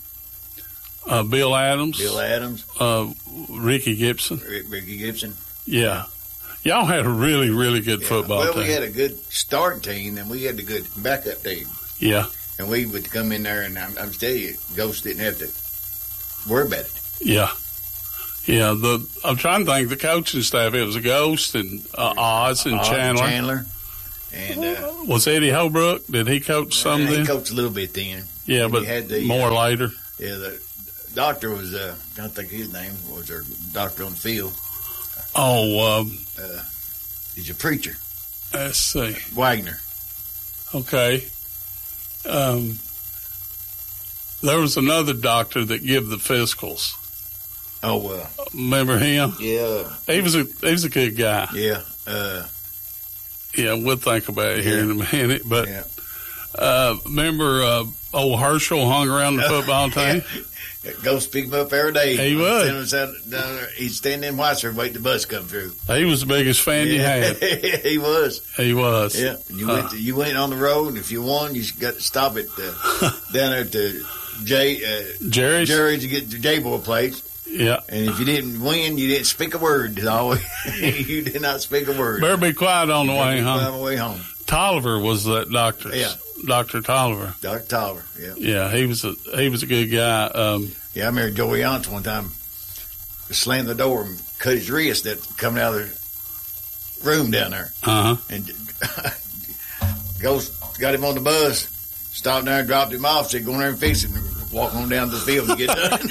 Speaker 6: uh, Bill Adams.
Speaker 10: Bill Adams.
Speaker 6: Uh, Ricky Gibson.
Speaker 10: Rick, Ricky Gibson.
Speaker 6: Yeah. Y'all had a really, really good
Speaker 10: yeah.
Speaker 6: football
Speaker 10: well,
Speaker 6: team.
Speaker 10: Well, we had a good starting team, and we had a good backup team.
Speaker 6: Yeah.
Speaker 10: And we would come in there, and I'm, I'm telling you, Ghost didn't have to worry about it.
Speaker 6: Yeah. Yeah. The I'm trying to think the coaching staff, it was a Ghost and uh, Oz and
Speaker 10: Oz
Speaker 6: Chandler.
Speaker 10: Chandler. And uh,
Speaker 6: was Eddie Holbrook? Did he coach some?
Speaker 10: He
Speaker 6: then?
Speaker 10: coached a little bit then.
Speaker 6: Yeah,
Speaker 10: and
Speaker 6: but
Speaker 10: had the,
Speaker 6: more
Speaker 10: uh,
Speaker 6: later.
Speaker 10: Yeah, the doctor was, uh, I don't think his name was our doctor on the field.
Speaker 6: Oh, um,
Speaker 10: uh, he's a preacher.
Speaker 6: Let's see.
Speaker 10: Wagner.
Speaker 6: Okay. Um, there was another doctor that gave the physicals.
Speaker 10: Oh, well. Uh,
Speaker 6: Remember him?
Speaker 10: Yeah.
Speaker 6: He was a he was a good guy.
Speaker 10: Yeah. Uh,
Speaker 6: yeah, we'll think about it here
Speaker 10: yeah.
Speaker 6: in a minute. But
Speaker 10: yeah.
Speaker 6: uh, remember uh, old Herschel hung around the football team?
Speaker 10: Go pick him up every day.
Speaker 6: He would.
Speaker 10: He'd stand in Whitesburg waiting the bus come through.
Speaker 6: He was the biggest fan
Speaker 10: yeah.
Speaker 6: you had.
Speaker 10: He was.
Speaker 6: He was.
Speaker 10: Yeah. You
Speaker 6: uh,
Speaker 10: went to, you went on the road, and if you won, you got to stop at uh, down there to Jay uh,
Speaker 6: Jerry's.
Speaker 10: Jerry's to get the J Boy place.
Speaker 6: Yeah.
Speaker 10: And if you didn't win, you didn't speak a word. Always. You did not speak a word.
Speaker 6: Better be quiet on the way home.
Speaker 10: On the way home.
Speaker 6: Tolliver was that doctor.
Speaker 10: Yeah.
Speaker 6: Doctor Tolliver.
Speaker 10: Doctor Tolliver. Yeah.
Speaker 6: Yeah, he was a he was a good guy. Um,
Speaker 10: yeah, I remember Joey Yance one time slammed the door and cut his wrist that coming out of the room down there.
Speaker 6: Uh huh.
Speaker 10: And goes got him on the bus, stopped there and dropped him off. Said, "Go in there and fix it." And walk on down to the field and get done.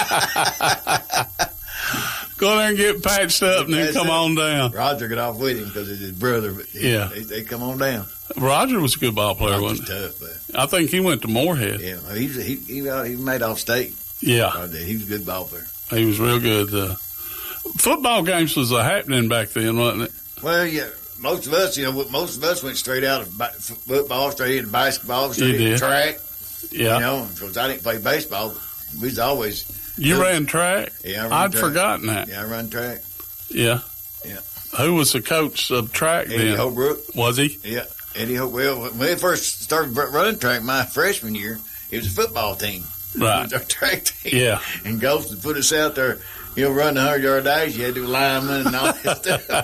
Speaker 6: Go there and get patched up and then come up. on down.
Speaker 10: Roger got off with him because it's his brother. But he,
Speaker 6: yeah.
Speaker 10: They, they come on down.
Speaker 6: Roger was a good ball player, wasn't he?
Speaker 10: Tough, but
Speaker 6: I think he went to Moorhead.
Speaker 10: Yeah, he he he, he made off state.
Speaker 6: Yeah.
Speaker 10: He was a good ball player.
Speaker 6: He was real good. Uh, football games was uh, happening back then, wasn't it?
Speaker 10: Well, yeah. Most of us, you know, most of us went straight out of football, straight into basketball, straight into track.
Speaker 6: Yeah.
Speaker 10: You know, because I didn't play baseball. We was always.
Speaker 6: You
Speaker 10: good.
Speaker 6: ran track?
Speaker 10: Yeah, I ran
Speaker 6: I'd
Speaker 10: track.
Speaker 6: forgotten that.
Speaker 10: Yeah, I run track.
Speaker 6: Yeah.
Speaker 10: Yeah.
Speaker 6: Who was the coach of track
Speaker 10: Eddie
Speaker 6: then?
Speaker 10: Eddie Holbrook.
Speaker 6: Was he?
Speaker 10: Yeah. Eddie Holbrook. Well, when we first started running track my freshman year, it was a football team.
Speaker 6: Right.
Speaker 10: It was our track team.
Speaker 6: Yeah.
Speaker 10: And Ghost would put us out there, you know, run the hundred-yard dash. You had to do linemen and all that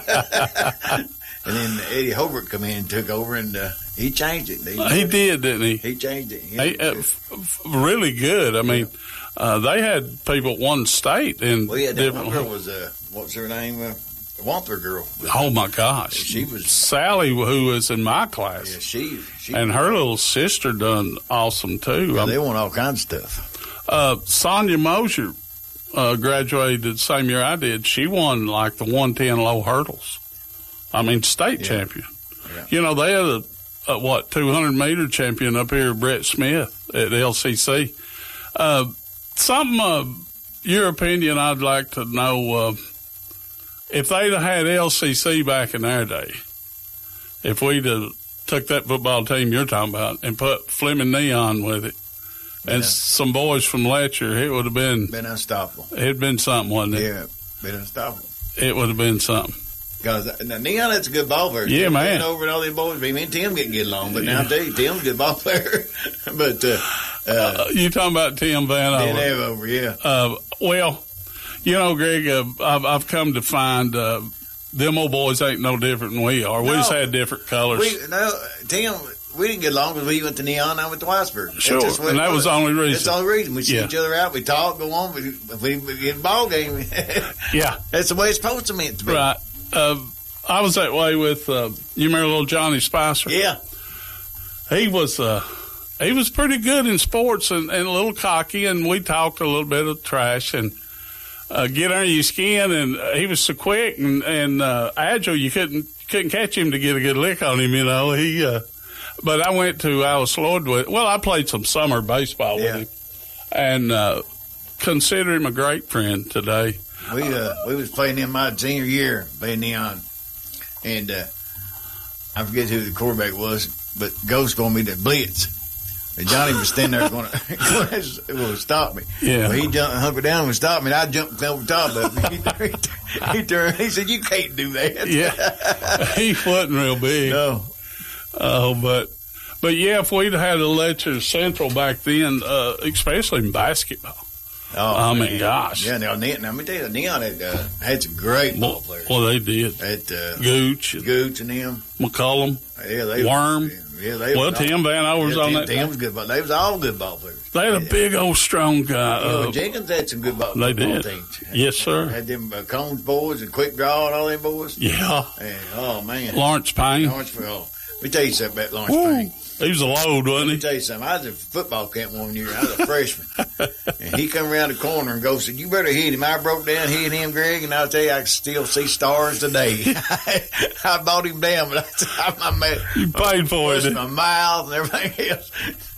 Speaker 10: stuff. And then Eddie Holbrook come in and took over, and uh, he changed it. He,
Speaker 6: uh, he did, didn't he?
Speaker 10: He changed it. He,
Speaker 6: he, uh, f- f- really good. I mean, uh, they had people one state and
Speaker 10: well, yeah, that
Speaker 6: different.
Speaker 10: one girl was uh, what's her name? Uh, Wampler girl.
Speaker 6: Oh my gosh,
Speaker 10: she was
Speaker 6: Sally, who was in my class.
Speaker 10: Yeah, she, she
Speaker 6: and her little sister done awesome too.
Speaker 10: Yeah, they want all kinds of stuff.
Speaker 6: Uh, Sonia Mosier uh, graduated the same year I did. She won like the one ten low hurdles. I mean, state yeah. champion. Yeah. You know, they had a, a what two hundred meter champion up here, Brett Smith at L C C. Uh, something, uh, your opinion, I'd like to know. Uh, if they'd have had L C C back in their day, if we'd have took that football team you're talking about and put Fleming Neon with it and yeah. some boys from Letcher, it would have been
Speaker 10: been unstoppable.
Speaker 6: It'd been something, wasn't it?
Speaker 10: Yeah, been unstoppable.
Speaker 6: It would have been something.
Speaker 10: Because now Neon, that's a good ball player.
Speaker 6: Yeah,
Speaker 10: Tim
Speaker 6: man.
Speaker 10: Over and all them boys, me and Tim didn't get along, but
Speaker 6: yeah.
Speaker 10: now I tell you, Tim's a good ball player. but uh, uh,
Speaker 6: uh, you talking about Tim Van Over?
Speaker 10: Van Over, yeah.
Speaker 6: Uh, well, you know, Greg, uh, I've, I've come to find uh, them old boys ain't no different than we are. We no, just had different colors.
Speaker 10: We, no, Tim, we didn't get along because we went to Neon. I went to Whitesburg.
Speaker 6: Sure, and that was the only reason.
Speaker 10: That's the only reason. We see
Speaker 6: yeah.
Speaker 10: each other out. We talk, go on. We, we, we get a ball game.
Speaker 6: yeah,
Speaker 10: that's the way it's supposed to meant to be.
Speaker 6: Right. Uh, I was that way with uh, you remember little Johnny Spicer?
Speaker 10: Yeah,
Speaker 6: he was. Uh, he was pretty good in sports and, and a little cocky, and we talked a little bit of trash and. Uh, get under your skin, and uh, he was so quick and, and uh, agile. You couldn't couldn't catch him to get a good lick on him, you know. He, uh, but I went to Alice Lloyd with. Well, I played some summer baseball
Speaker 10: yeah.
Speaker 6: with him, and uh, consider him a great friend today.
Speaker 10: We uh, we was playing in my senior year, playing Neon, and uh, I forget who the quarterback was, but Ghost going to be the blitz. And Johnny was standing there going, "Well, stop me."
Speaker 6: Yeah.
Speaker 10: Well, he jumped, hunkered down and stopped me, and I jumped over top of him. He, he, he turned. He said, "You can't do that."
Speaker 6: Yeah, he wasn't real big.
Speaker 10: No.
Speaker 6: Oh, uh, but but yeah, if we'd had a Letcher Central back then, uh, especially in basketball.
Speaker 10: Oh,
Speaker 6: I
Speaker 10: man.
Speaker 6: mean, gosh.
Speaker 10: Yeah, now, Neon, let me tell you, Neon had, uh, had some great ball players.
Speaker 6: Well, they did.
Speaker 10: At, uh,
Speaker 6: Gooch.
Speaker 10: Gooch and him.
Speaker 6: McCullum.
Speaker 10: Yeah, they
Speaker 6: Worm.
Speaker 10: Yeah, they
Speaker 6: well,
Speaker 10: was
Speaker 6: Tim
Speaker 10: all,
Speaker 6: Van Over's
Speaker 10: yeah,
Speaker 6: on
Speaker 10: Tim,
Speaker 6: that.
Speaker 10: Tim was good, but they was all good ball players.
Speaker 6: They had a
Speaker 10: yeah.
Speaker 6: big old strong guy.
Speaker 10: You know,
Speaker 6: uh,
Speaker 10: Jenkins had some good ball,
Speaker 6: they
Speaker 10: ball
Speaker 6: did.
Speaker 10: teams.
Speaker 6: Yes, sir.
Speaker 10: Had them uh, Combs boys and Quick Draw and all them boys.
Speaker 6: Yeah.
Speaker 10: And, oh, man.
Speaker 6: Lawrence Payne.
Speaker 10: Lawrence, oh, let me tell you something about Lawrence
Speaker 6: Woo.
Speaker 10: Payne.
Speaker 6: He was a load, wasn't
Speaker 10: Let me
Speaker 6: he?
Speaker 10: tell you something. I was at football camp one year. I was a freshman. And he come around the corner and goes, said, you better hit him. I broke down, hit him, Greg, and I'll tell you, I can still see stars today. I bought him down, but I, I, I made,
Speaker 6: You paid for it.
Speaker 10: my mouth and everything else.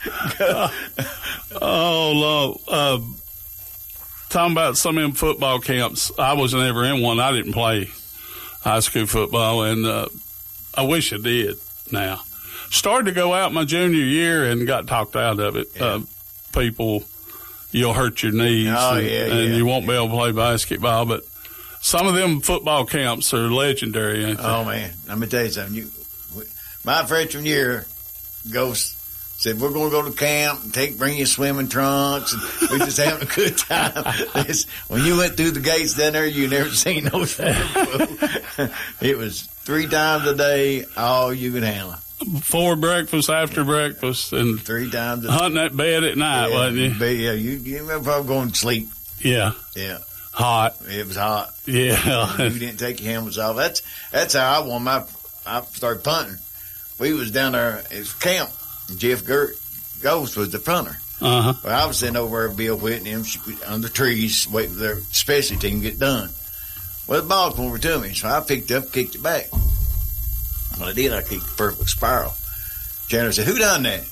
Speaker 6: Oh, Lord. Uh, talking about some of them football camps, I was never in one. I didn't play high school football, and uh, I wish I did now. Started to go out my junior year and got talked out of it. Yeah. Uh, people, you'll hurt your knees,
Speaker 10: oh,
Speaker 6: and,
Speaker 10: yeah,
Speaker 6: and
Speaker 10: yeah.
Speaker 6: you won't be able to play basketball. But some of them football camps are legendary, ain't they?
Speaker 10: Oh, man. Let me tell you something. You, my freshman year, Ghost said, we're going to go to camp and take, bring you swimming trunks. And we're just having a good time. This, when you went through the gates down there, you never seen no swimming pool. It was three times a day, all you could handle.
Speaker 6: Before breakfast, after breakfast, and
Speaker 10: three times a day.
Speaker 6: Hunting that bed at night,
Speaker 10: yeah,
Speaker 6: wasn't you?
Speaker 10: But yeah, you, you remember I was going to sleep.
Speaker 6: Yeah.
Speaker 10: Yeah.
Speaker 6: Hot.
Speaker 10: It was hot.
Speaker 6: Yeah.
Speaker 10: You didn't take your helmets off. That's that's how I won my, I started punting. We was down there at camp. Jeff Gert, Ghost was the punter.
Speaker 6: Uh-huh.
Speaker 10: Well, I was sitting over there, Bill Whitney, and under the trees, waiting for their specialty team to get done. Well, the ball came over to me, so I picked it up, kicked it back. When I did, I kicked the perfect spiral. Chandler said, who done that?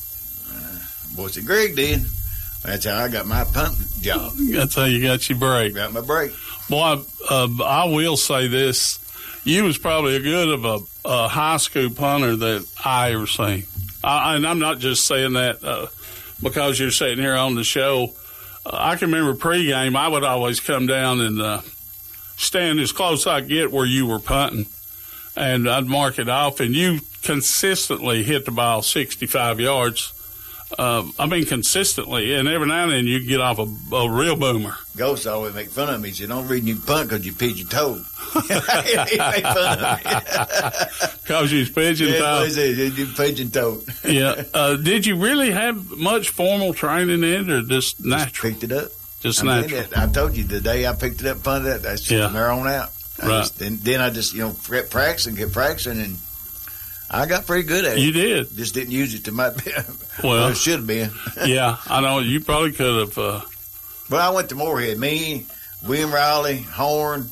Speaker 10: Uh, boy said, Greg did. That's how I got my punt job.
Speaker 6: That's how you got your break.
Speaker 10: Got my break.
Speaker 6: Boy, uh, I will say this. You was probably as good of a, a high school punter that I ever seen. I, and I'm not just saying that uh, because you're sitting here on the show. Uh, I can remember pregame, I would always come down and uh, stand as close as I could get where you were punting. And I'd mark it off, and you consistently hit the ball sixty-five yards. Uh, I mean, consistently. And every now and then you get off a, a real boomer.
Speaker 10: Ghost always make fun of me. He said, don't read you punt because you pigeon-toed. He make fun of me.
Speaker 6: Because you was pigeon-toed.
Speaker 10: Yeah, he said, you pigeon-toed.
Speaker 6: Yeah. Uh, did you really have much formal training in it, or just natural?
Speaker 10: Just picked it up.
Speaker 6: Just
Speaker 10: I
Speaker 6: natural.
Speaker 10: Mean, I told you, the day I picked it up and punted it, that's
Speaker 6: yeah.
Speaker 10: from there on out. I
Speaker 6: right.
Speaker 10: Just, then, then I just, you know, kept practicing, kept practicing, and I got pretty good at it.
Speaker 6: You did.
Speaker 10: Just didn't use it to my
Speaker 6: well,
Speaker 10: well it should have been.
Speaker 6: Yeah, I know. You probably could have. Uh,
Speaker 10: but I went to Moorhead. Me, William Riley, Horn.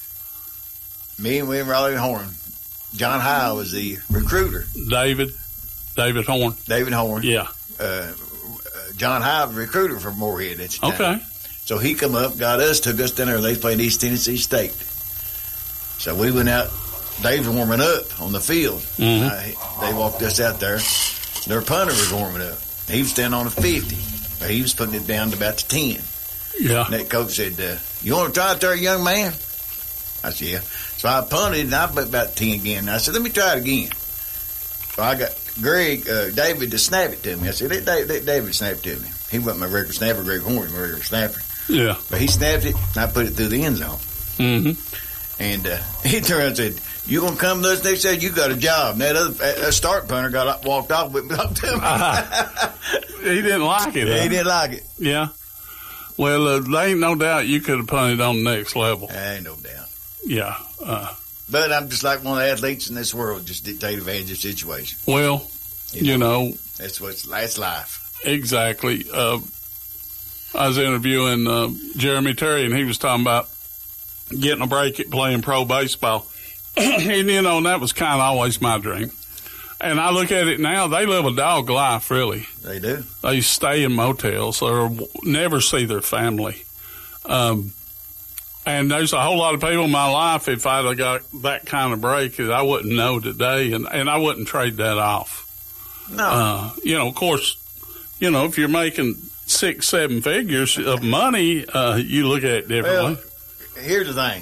Speaker 10: Me and William Riley and Horn. John High was the recruiter.
Speaker 6: David. David Horn.
Speaker 10: David Horn.
Speaker 6: Yeah.
Speaker 10: Uh, John High was the recruiter for Moorhead at the time.
Speaker 6: Okay.
Speaker 10: So he come up, got us, took us down there. They played East Tennessee State. So we went out. Dave's warming up on the field.
Speaker 6: Mm-hmm.
Speaker 10: Uh, they walked us out there. Their punter was warming up. He was standing on a fifty. But he was putting it down to about the ten.
Speaker 6: Yeah.
Speaker 10: And that coach said, uh, you want to try it there, young man? I said, yeah. So I punted, and I put about ten again. And I said, let me try it again. So I got Greg, uh, David to snap it to me. I said, let David, let David snap it to me. He wasn't my regular snapper. Greg Horn was my regular snapper.
Speaker 6: Yeah.
Speaker 10: But he snapped it, and I put it through the end zone.
Speaker 6: Mm-hmm.
Speaker 10: And uh, he turned around and said, you going to come to us next day? You got a job. And that other that start punter got up, walked off with me up to him.
Speaker 6: uh, he didn't like it.
Speaker 10: Yeah,
Speaker 6: huh?
Speaker 10: he didn't like it.
Speaker 6: Yeah. Well, uh, there ain't no doubt you could have punted on the next level.
Speaker 10: Ain't no doubt.
Speaker 6: Yeah. Uh,
Speaker 10: but I'm just like one of the athletes in this world, just take advantage of the situation.
Speaker 6: Well, you know. You know
Speaker 10: that's what's that's life.
Speaker 6: Exactly. Uh, I was interviewing uh, Jeremy Terry, and he was talking about getting a break at playing pro baseball. And, you know, and that was kind of always my dream. And I look at it now, they live a dog life, really.
Speaker 10: They do.
Speaker 6: They stay in motels or never see their family. Um, and there's a whole lot of people in my life, if I'd have got that kind of break, that I wouldn't know today, and, and I wouldn't trade that off.
Speaker 10: No.
Speaker 6: Uh, you know, of course, you know, if you're making six, seven figures of money, uh, you look at it differently.
Speaker 10: Well, here's the thing.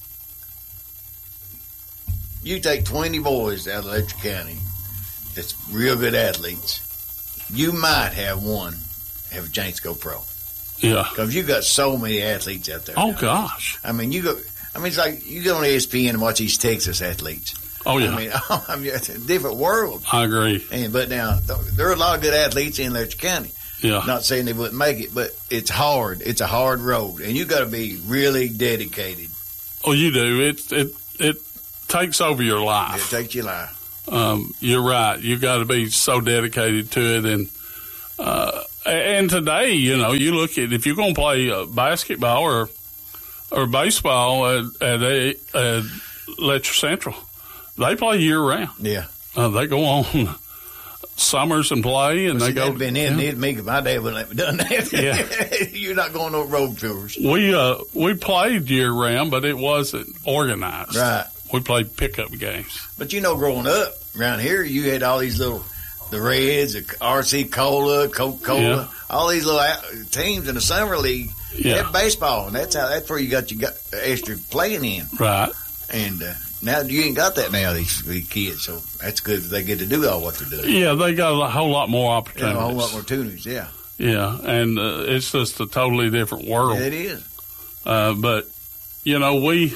Speaker 10: You take twenty boys out of Letcher County that's real good athletes, you might have one have a chance to go pro.
Speaker 6: Yeah.
Speaker 10: Because you got so many athletes out there.
Speaker 6: Oh,
Speaker 10: now.
Speaker 6: gosh.
Speaker 10: I mean, you go, I mean, it's like you go on E S P N and watch these Texas athletes.
Speaker 6: Oh, yeah.
Speaker 10: I mean, I mean it's a different world.
Speaker 6: I agree.
Speaker 10: And, but now, there are a lot of good athletes in Letcher County.
Speaker 6: Yeah.
Speaker 10: Not saying they wouldn't make it, but it's hard. It's a hard road. And you got to be really dedicated.
Speaker 6: Oh, you do. It, it, it takes over your life.
Speaker 10: It takes your life.
Speaker 6: Um, you're right. You got to be so dedicated to it. And uh, and today, you know, you look at if you're going to play uh, basketball or or baseball at, at, a, at Letcher Central, they play year round.
Speaker 10: Yeah,
Speaker 6: uh, they go on summers and play, and
Speaker 10: well,
Speaker 6: they
Speaker 10: see,
Speaker 6: go.
Speaker 10: Been in yeah. me, my dad wouldn't have done that.
Speaker 6: Yeah,
Speaker 10: you're not going on road tours.
Speaker 6: We uh we played year round, but it wasn't organized.
Speaker 10: Right.
Speaker 6: We played pickup games.
Speaker 10: But you know, growing up around here, you had all these little, the Reds, the R C Cola, Coca Cola, yeah. all these little teams in the summer league. Yeah. Had baseball, and that's how that's where you got your extra playing in.
Speaker 6: Right.
Speaker 10: And uh, now you ain't got that now, these, these kids, so that's good that they get to do all what they're doing.
Speaker 6: Yeah, they got a whole lot more opportunities.
Speaker 10: Yeah, a whole lot more opportunities, yeah.
Speaker 6: Yeah, and uh, it's just a totally different world.
Speaker 10: Yeah, it is.
Speaker 6: Uh, but, you know, we,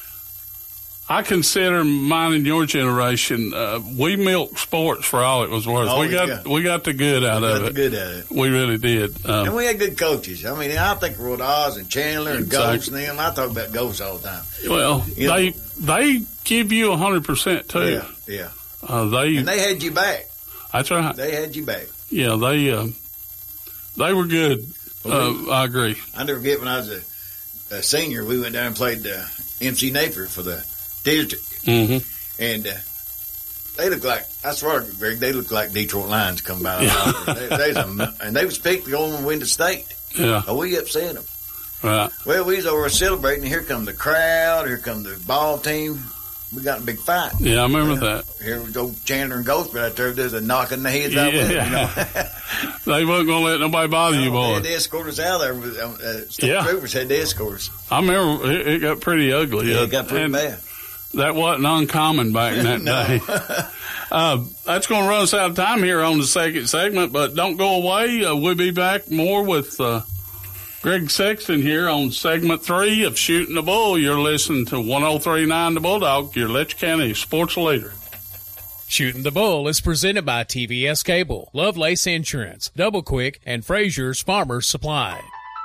Speaker 6: I consider mine and your generation, uh, we milked sports for all it was worth.
Speaker 10: Oh,
Speaker 6: we got
Speaker 10: yeah.
Speaker 6: we got the good out
Speaker 10: we
Speaker 6: of
Speaker 10: got
Speaker 6: it.
Speaker 10: The good out of it.
Speaker 6: We really did. Um,
Speaker 10: and we had good coaches. I mean, I think Rod Oz and Chandler and
Speaker 6: exactly.
Speaker 10: Ghost and them. I talk about Ghost all the time.
Speaker 6: Well,
Speaker 10: you
Speaker 6: they
Speaker 10: know?
Speaker 6: they give you one hundred percent too.
Speaker 10: Yeah, yeah.
Speaker 6: Uh, they
Speaker 10: and they had you back.
Speaker 6: That's right.
Speaker 10: They had you back.
Speaker 6: Yeah, they uh, they were good. Well, uh, I agree.
Speaker 10: I never forget when I was a, a senior, we went down and played uh, M C Napier for the district.
Speaker 6: Mm-hmm.
Speaker 10: And uh, they look like, I swear, Greg, they look like Detroit Lions come by.
Speaker 6: Yeah.
Speaker 10: they, they a, and they was picked to go and win the state.
Speaker 6: Yeah.
Speaker 10: So we upset them.
Speaker 6: Right.
Speaker 10: Well, we was over celebrating, and here come the crowd, here come the ball team. We got in a big fight.
Speaker 6: Yeah, I remember
Speaker 10: you know,
Speaker 6: that.
Speaker 10: Here we go, Chandler and Ghost, but out there, there's a knocking the heads
Speaker 6: yeah.
Speaker 10: out with them, you know.
Speaker 6: They wasn't going to let nobody bother
Speaker 10: no,
Speaker 6: you, boy.
Speaker 10: They had to escort us out there. Uh, State
Speaker 6: yeah.
Speaker 10: Troopers had to escort us.
Speaker 6: I remember it, it got pretty ugly.
Speaker 10: Yeah, it got pretty
Speaker 6: and
Speaker 10: bad.
Speaker 6: That wasn't uncommon back in that
Speaker 10: no.
Speaker 6: day. Uh, that's going to run us out of time here on the second segment, but don't go away. Uh, we'll be back more with uh, Greg Sexton here on segment three of Shooting the Bull. You're listening to one oh three point nine The Bulldog, your Letcher County sports leader.
Speaker 5: Shooting the Bull is presented by T V S Cable, Lovelace Insurance, Double Quick, and Frazier's Farmers Supply.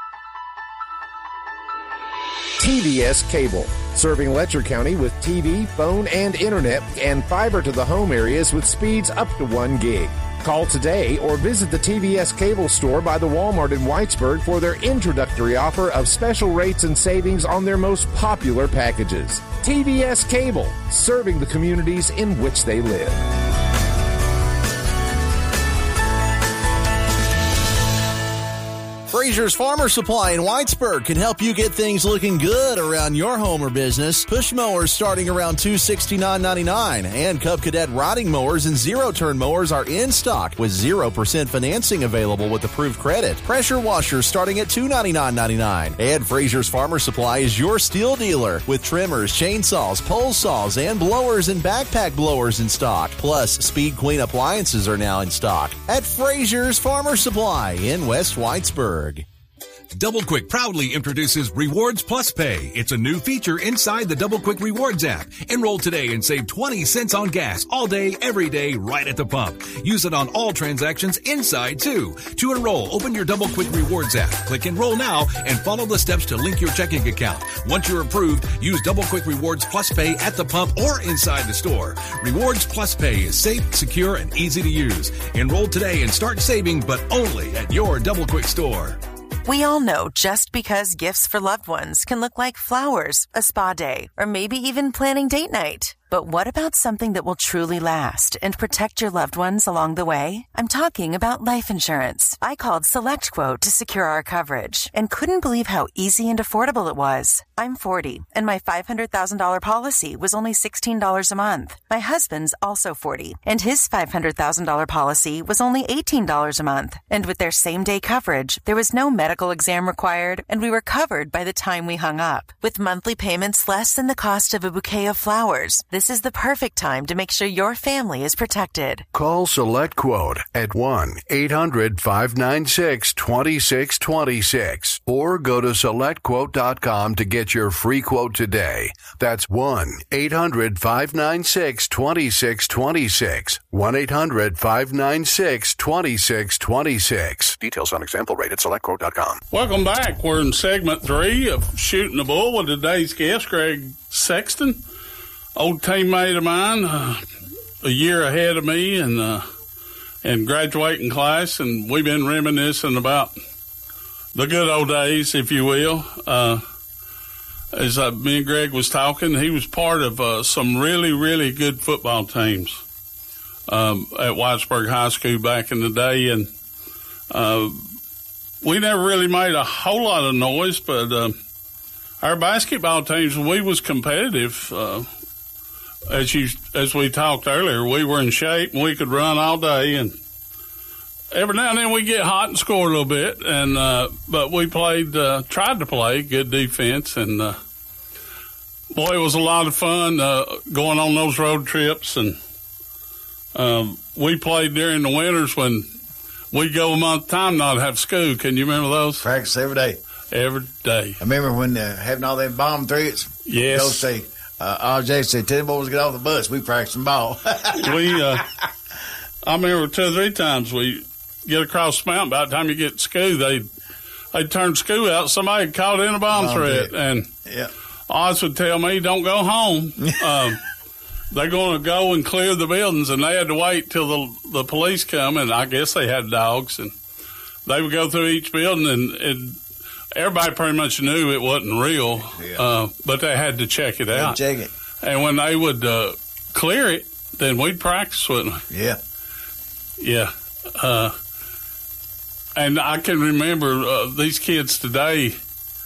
Speaker 8: T V S Cable, serving Letcher County with T V, phone, and internet, and fiber to the home areas with speeds up to one gig. Call today or visit the T V S Cable store by the Walmart in Whitesburg for their introductory offer of special rates and savings on their most popular packages. T V S Cable, serving the communities in which they live.
Speaker 9: Frazier's Farmer Supply in Whitesburg can help you get things looking good around your home or business. Push mowers starting around two hundred sixty-nine dollars and ninety-nine cents, and Cub Cadet riding mowers and zero-turn mowers are in stock with zero percent financing available with approved credit. Pressure washers starting at two hundred ninety-nine dollars and ninety-nine cents. And Frazier's Farmer Supply is your steel dealer with trimmers, chainsaws, pole saws, and blowers and backpack blowers in stock. Plus, Speed Queen appliances are now in stock at Frazier's Farmer Supply in West Whitesburg.
Speaker 7: Double Quick proudly introduces Rewards Plus Pay. It's a new feature inside the Double Quick Rewards app. Enroll today and save twenty cents on gas all day, every day, right at the pump. Use it on all transactions inside, too. To enroll, open your Double Quick Rewards app. Click Enroll now and follow the steps to link your checking account. Once you're approved, use Double Quick Rewards Plus Pay at the pump or inside the store. Rewards Plus Pay is safe, secure, and easy to use. Enroll today and start saving, but only at your Double Quick store.
Speaker 11: We all know just because gifts for loved ones can look like flowers, a spa day, or maybe even planning date night. But what about something that will truly last and protect your loved ones along the way? I'm talking about life insurance. I called SelectQuote to secure our coverage and couldn't believe how easy and affordable it was. I'm forty, and my five hundred thousand dollars policy was only sixteen dollars a month. My husband's also forty, and his five hundred thousand dollars policy was only eighteen dollars a month. And with their same-day coverage, there was no medical exam required, and we were covered by the time we hung up. With monthly payments less than the cost of a bouquet of flowers, this is the perfect time to make sure your family is protected.
Speaker 12: Call SelectQuote at one eight hundred five nine six two six two six or go to select quote dot com to get your free quote today. That's one eight hundred five nine six two six two six. one eight hundred five nine six two six two six. Details on example rate at select quote dot com.
Speaker 6: Welcome back. We're in segment three of Shooting the Bull with today's guest, Greg Sexton. Old teammate of mine, uh, a year ahead of me and uh, in graduating class, and we've been reminiscing about the good old days, if you will. Uh, as uh, me and Greg was talking, he was part of uh, some really, really good football teams um, at Whitesburg High School back in the day, and uh, we never really made a whole lot of noise, but uh, our basketball teams, we was competitive. Uh, as you as we talked earlier, we were in shape and we could run all day, and every now and then we get hot and score a little bit, and uh, but we played, uh, tried to play good defense, and uh, boy, it was a lot of fun uh, going on those road trips, and um, we played during the winters when we'd go a month time not have school. Can you remember those?
Speaker 10: Practice every day.
Speaker 6: Every day.
Speaker 10: I remember when uh, having all them bomb threats.
Speaker 6: Yes.
Speaker 10: They'll say, uh, R J said, tell the boys to get off the bus. We practicing ball.
Speaker 6: we, uh, I remember two or three times we get across the mountain. By the time you get to school, they'd, they'd turn school out. Somebody had caught in a bomb, bomb threat. threat. And
Speaker 10: yeah.
Speaker 6: Oz would tell me, don't go home. um, they're going to go and clear the buildings, and they had to wait till the, the police come, and I guess they had dogs, and they would go through each building, and, and everybody pretty much knew it wasn't real, yeah. uh, but they had to check it out.
Speaker 10: Check it.
Speaker 6: And when they would uh, clear it, then we'd practice, wouldn't we?
Speaker 10: Yeah.
Speaker 6: Yeah. Uh, and I can remember uh, these kids today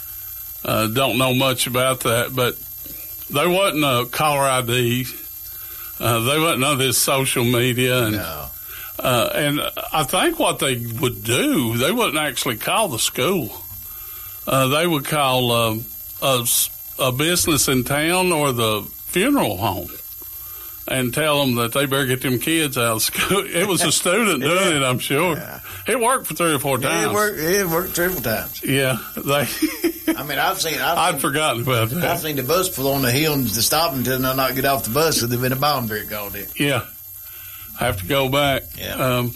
Speaker 6: uh, don't know much about that, but they wasn't a caller I D. Uh, they wasn't none of this social media. And,
Speaker 10: no.
Speaker 6: uh, and I think what they would do, they wouldn't actually call the school. Uh, they would call um, a, a business in town or the funeral home and tell them that they better get them kids out of school. It was a student doing yeah. it, I'm sure. Yeah. It worked for three or four times.
Speaker 10: Yeah, it worked, it worked three or four times.
Speaker 6: Yeah. They
Speaker 10: I mean, I've seen... I've
Speaker 6: I'd
Speaker 10: seen,
Speaker 6: forgotten about that.
Speaker 10: I've seen the bus pull on the hill and to stop them until they not get off the bus because they've been a bomb threat called in.
Speaker 6: Yeah. I have to go back.
Speaker 10: Yeah.
Speaker 6: Um,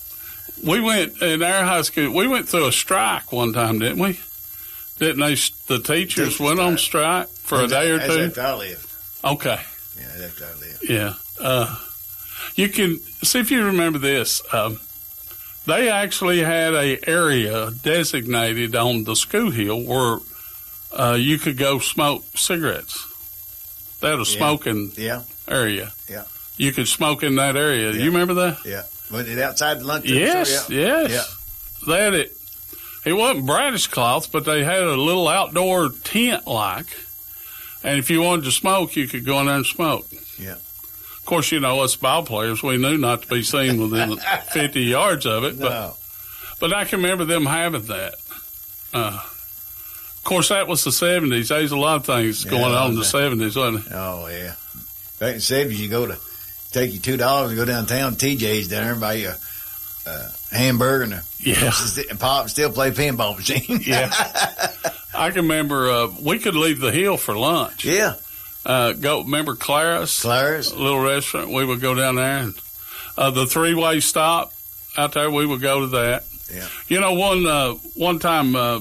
Speaker 6: we went, in our high school, we went through a strike one time, didn't we? Didn't they, the teachers Teacher went strike. on strike for that's a day or
Speaker 10: that's
Speaker 6: two?
Speaker 10: That's after I lived.
Speaker 6: Okay.
Speaker 10: Yeah, that's after I lived.
Speaker 6: Yeah. Uh, you can, see if you remember this. Um, they actually had a area designated on the school hill where uh, you could go smoke cigarettes. They had a
Speaker 10: yeah.
Speaker 6: smoking
Speaker 10: yeah.
Speaker 6: area.
Speaker 10: Yeah.
Speaker 6: You could smoke in that area.
Speaker 10: Yeah.
Speaker 6: You remember that?
Speaker 10: Yeah. Was it outside the lunchroom?
Speaker 6: Yes,
Speaker 10: yeah.
Speaker 6: yes.
Speaker 10: Yeah.
Speaker 6: They had it. It wasn't Bradish cloth, but they had a little outdoor tent like. And if you wanted to smoke, you could go in there and smoke.
Speaker 10: Yeah.
Speaker 6: Of course, you know, us ball players, we knew not to be seen within fifty yards of it. But,
Speaker 10: no.
Speaker 6: but I can remember them having that. Uh, of course, that was the seventies. There's a lot of things going yeah, on in the seventies, wasn't it?
Speaker 10: Oh, yeah. Back in the seventies, you go to take you two dollars and go downtown, T J's down there and buy you a uh, hamburger and a
Speaker 6: yeah.
Speaker 10: and pop, still play pinball machine.
Speaker 6: yeah. I can remember uh, we could leave the hill for lunch.
Speaker 10: Yeah.
Speaker 6: Uh, go remember Clara's?
Speaker 10: Clara's.
Speaker 6: A little restaurant. We would go down there. And uh, the three-way stop out there, we would go to that.
Speaker 10: Yeah.
Speaker 6: You know, one uh, one time a uh,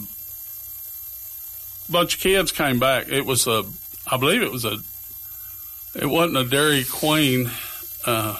Speaker 6: bunch of kids came back. It was a, I believe it was a, it wasn't a Dairy Queen. Uh,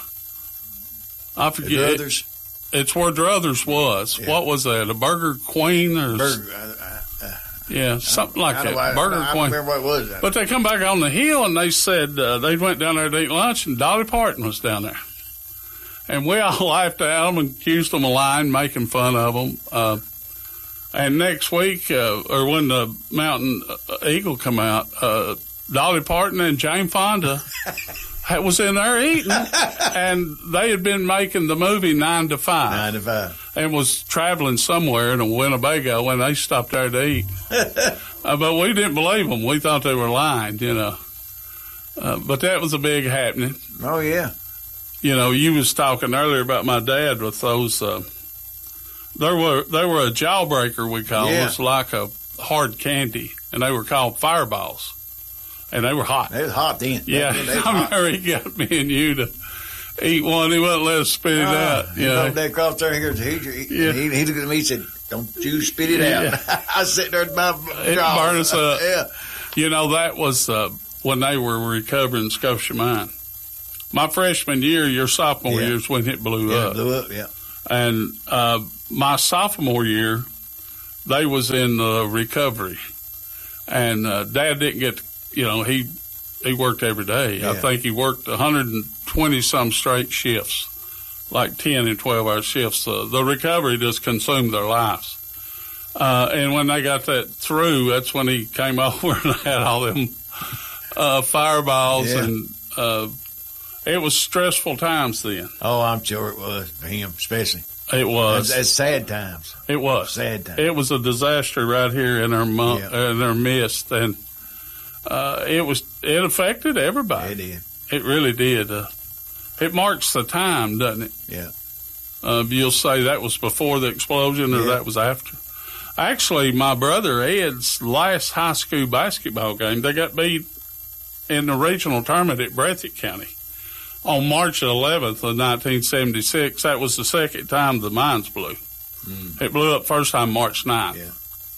Speaker 6: I forget.
Speaker 10: Druthers?
Speaker 6: It, it's where Druthers was. Yeah. What was that? A Burger Queen? Or
Speaker 10: Burger. Uh, uh,
Speaker 6: Yeah, something like that.
Speaker 10: I,
Speaker 6: Burger
Speaker 10: I,
Speaker 6: Queen.
Speaker 10: I remember what it was. That.
Speaker 6: But they come back on the hill and they said uh, they went down there to eat lunch and Dolly Parton was down there. And we all laughed at them and accused them of lying, making fun of them. Uh, and next week, uh, or when the Mountain Eagle come out, uh, Dolly Parton and Jane Fonda was in there eating. And they had been making the movie Nine to Five.
Speaker 10: Nine to Five.
Speaker 6: And was traveling somewhere in a Winnebago when they stopped there to eat. uh, but we didn't believe them. We thought they were lying, you know. Uh, but that was a big happening.
Speaker 10: Oh, yeah.
Speaker 6: You know, you was talking earlier about my dad with those, uh, there were, they were a jawbreaker, we call them.
Speaker 10: Yeah.
Speaker 6: It was like a hard candy, and they were called fireballs. And they were hot.
Speaker 10: They was hot then.
Speaker 6: Yeah.
Speaker 10: They, they
Speaker 6: I remember he got me and you to eat one. He wouldn't let us spit it uh, out. You know,
Speaker 10: Dad crossed there and he, he,
Speaker 6: yeah.
Speaker 10: he, he looked at me and said, "Don't you spit it out."
Speaker 6: Yeah.
Speaker 10: I was sitting there at my
Speaker 6: it burned us up.
Speaker 10: Yeah.
Speaker 6: You know, that was uh, when they were recovering Scotia Mine. my freshman year, your sophomore
Speaker 10: Yeah.
Speaker 6: year is when it blew
Speaker 10: Yeah,
Speaker 6: up.
Speaker 10: it blew up, yeah.
Speaker 6: And uh, my sophomore year, they was in uh, recovery. And uh, Dad didn't get, you know, he he worked every day.
Speaker 10: Yeah.
Speaker 6: I think he worked one hundred twenty-some straight shifts, like ten and twelve-hour shifts. Uh, the recovery just consumed their lives. Uh, and when they got that through, that's when he came over and had all them uh, fireballs.
Speaker 10: Yeah.
Speaker 6: And uh, it was stressful times then.
Speaker 10: Oh, I'm sure it was for him, especially.
Speaker 6: It was.
Speaker 10: It's, it's sad times.
Speaker 6: It was.
Speaker 10: Sad times.
Speaker 6: It was a disaster right here in our, mo-
Speaker 10: Yeah.
Speaker 6: in our midst. And uh, it was. It affected everybody.
Speaker 10: It did.
Speaker 6: It really did. Uh, it marks the time, doesn't it?
Speaker 10: Yeah.
Speaker 6: Uh, you'll say that was before the explosion or
Speaker 10: Yeah.
Speaker 6: that was after. Actually, my brother Ed's last high school basketball game, they got beat in the regional tournament at Breathitt County on March eleventh of nineteen seventy-six. That was the second time the mines blew.
Speaker 10: Mm.
Speaker 6: It blew up first time March ninth.
Speaker 10: Yeah.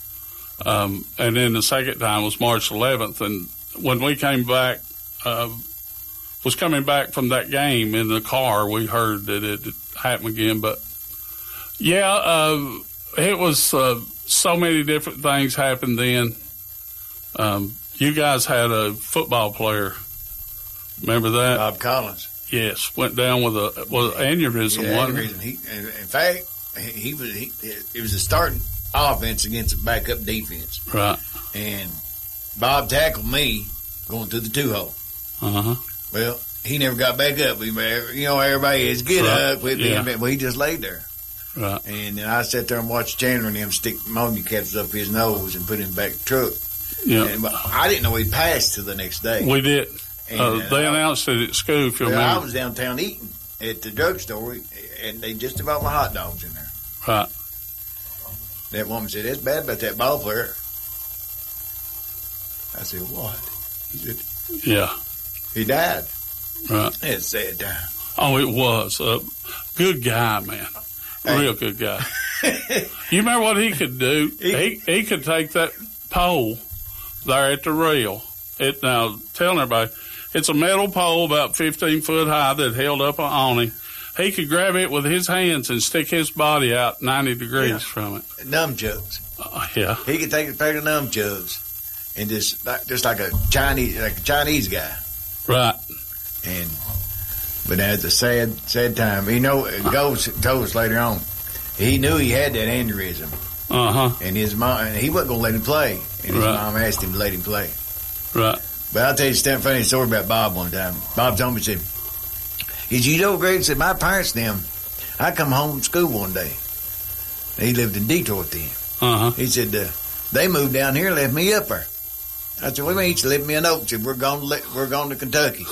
Speaker 6: Um, and then the second time was March eleventh. And when we came back, uh, was coming back from that game in the car, we heard that it had happened again. But, yeah, uh, it was uh, so many different things happened then. Um, you guys had a football player. Remember that?
Speaker 10: Bob Collins.
Speaker 6: Yes, went down with a with an aneurysm.
Speaker 10: Yeah,
Speaker 6: wasn't
Speaker 10: aneurysm. He, in in fact, he, he was. He, it was a starting offense against a backup defense.
Speaker 6: Right.
Speaker 10: And Bob tackled me going through the two hole.
Speaker 6: Uh huh.
Speaker 10: Well, he never got back up. He, you know, everybody is get
Speaker 6: Right.
Speaker 10: up. With
Speaker 6: Yeah.
Speaker 10: him, well, he just laid there.
Speaker 6: Right.
Speaker 10: And then I sat there and watched Chandler and him stick ammonia caps up his nose and put him back in the truck.
Speaker 6: Yeah.
Speaker 10: And, but I didn't know he passed till the next day.
Speaker 6: We did.
Speaker 10: And,
Speaker 6: Uh,
Speaker 10: uh,
Speaker 6: they
Speaker 10: I-
Speaker 6: announced it at school, if you
Speaker 10: Well, I
Speaker 6: remember.
Speaker 10: was downtown eating at the drugstore, and they just about my hot dogs in there.
Speaker 6: Right.
Speaker 10: That woman said, "It's bad about that ball player." I said, "What?" He said,
Speaker 6: Yeah.
Speaker 10: "He died."
Speaker 6: Right.
Speaker 10: It's sad time.
Speaker 6: Oh, it was. Uh, good guy, man. Real good guy. You remember what he could do? He he could take that pole there at the rail. It now telling everybody it's a metal pole about fifteen foot high that held up an awning. He could grab it with his hands and stick his body out ninety degrees
Speaker 10: Yeah.
Speaker 6: from it.
Speaker 10: Nunchucks.
Speaker 6: Uh, yeah.
Speaker 10: He could take a pair of nunchucks and just like, just like a Chinese like a Chinese guy.
Speaker 6: Right.
Speaker 10: And but that's a sad sad time. You know, Goes told us later on. He knew he had that aneurysm.
Speaker 6: Uh huh.
Speaker 10: And his mom, and he wasn't going to let him play. And his
Speaker 6: Right.
Speaker 10: mom asked him to let him play.
Speaker 6: Right.
Speaker 10: But I'll tell you a funny story about Bob one time. Bob told me, he said, he said, you know, Greg, said, my parents, them, I come home from school one day. He lived in Detroit then.
Speaker 6: Uh huh.
Speaker 10: He said, uh, they moved down here and left me up there. I said, what do you mean? He said, left me a note. He said, we're going to, le- we're going to Kentucky.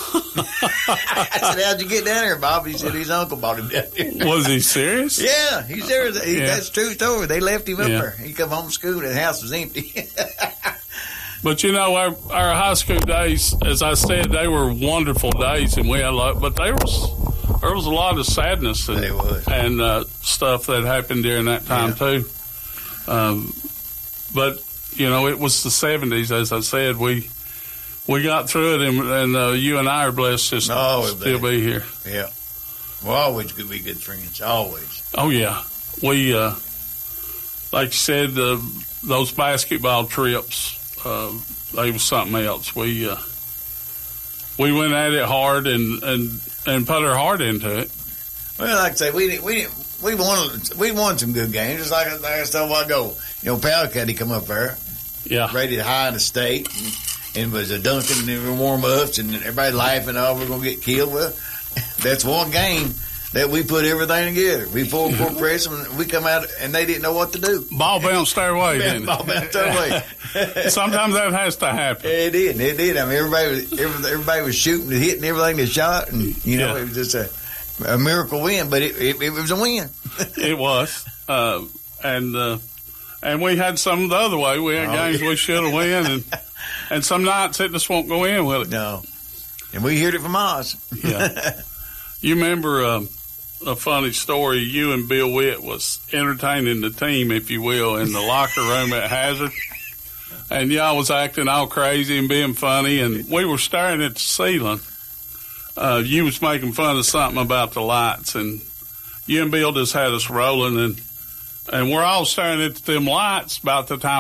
Speaker 10: I said, how'd you get down here, Bob? He said, his uncle brought him down here.
Speaker 6: Was he serious?
Speaker 10: Yeah, he's there. He,
Speaker 6: Yeah.
Speaker 10: That's a true story. They left him up
Speaker 6: Yeah.
Speaker 10: there. He come home from school and the house was empty.
Speaker 6: But you know, our, our high school days, as I said, they were wonderful days, and we had a lot. But there was there was a lot of sadness and,
Speaker 10: There was.
Speaker 6: and uh, stuff that happened during that time
Speaker 10: Yeah.
Speaker 6: too. Um, but you know, it was the seventies, as I said. We we got through it, and, and uh, you and I are blessed to st-
Speaker 10: Oh, we're
Speaker 6: still
Speaker 10: blessed.
Speaker 6: be here.
Speaker 10: Yeah. We're always going to be good friends. Always.
Speaker 6: Oh yeah, we uh, like you said, uh, those basketball trips. Uh, they was something else. We uh, we went at it hard and, and, and put our heart into it.
Speaker 10: Well, like I say, we didn't, we didn't, we won, we won some good games. Just like, like I said a while ago, you know, Pallicat, he come up there,
Speaker 6: Yeah,
Speaker 10: rated high in the state, and, and was a dunking and there were warm ups, and everybody laughing, oh, we're gonna get killed. Well, that's one game that we put everything together. We full court press them, and we come out, and they didn't know what to do.
Speaker 6: ball bounced their way, didn't
Speaker 10: Ball bounced their way.
Speaker 6: it? Sometimes that has to happen.
Speaker 10: It did. It did. I mean, everybody was every- everybody was shooting and hitting everything they shot, and you know,
Speaker 6: Yeah.
Speaker 10: it was just a, a miracle win. But it, it, it was a win.
Speaker 6: It was, uh, and uh, and we had some the other way. We had
Speaker 10: Oh,
Speaker 6: games
Speaker 10: yeah.
Speaker 6: we should have won, and and some nights it just won't go in with it.
Speaker 10: No, and we heard it from Oz.
Speaker 6: Yeah. You remember um, a funny story? You and Bill Witt was entertaining the team, if you will, in the locker room at Hazard. And y'all was acting all crazy and being funny, and we were staring at the ceiling. uh, you was making fun of something about the lights, and you and Bill just had us rolling, and and we're all staring at them lights about the time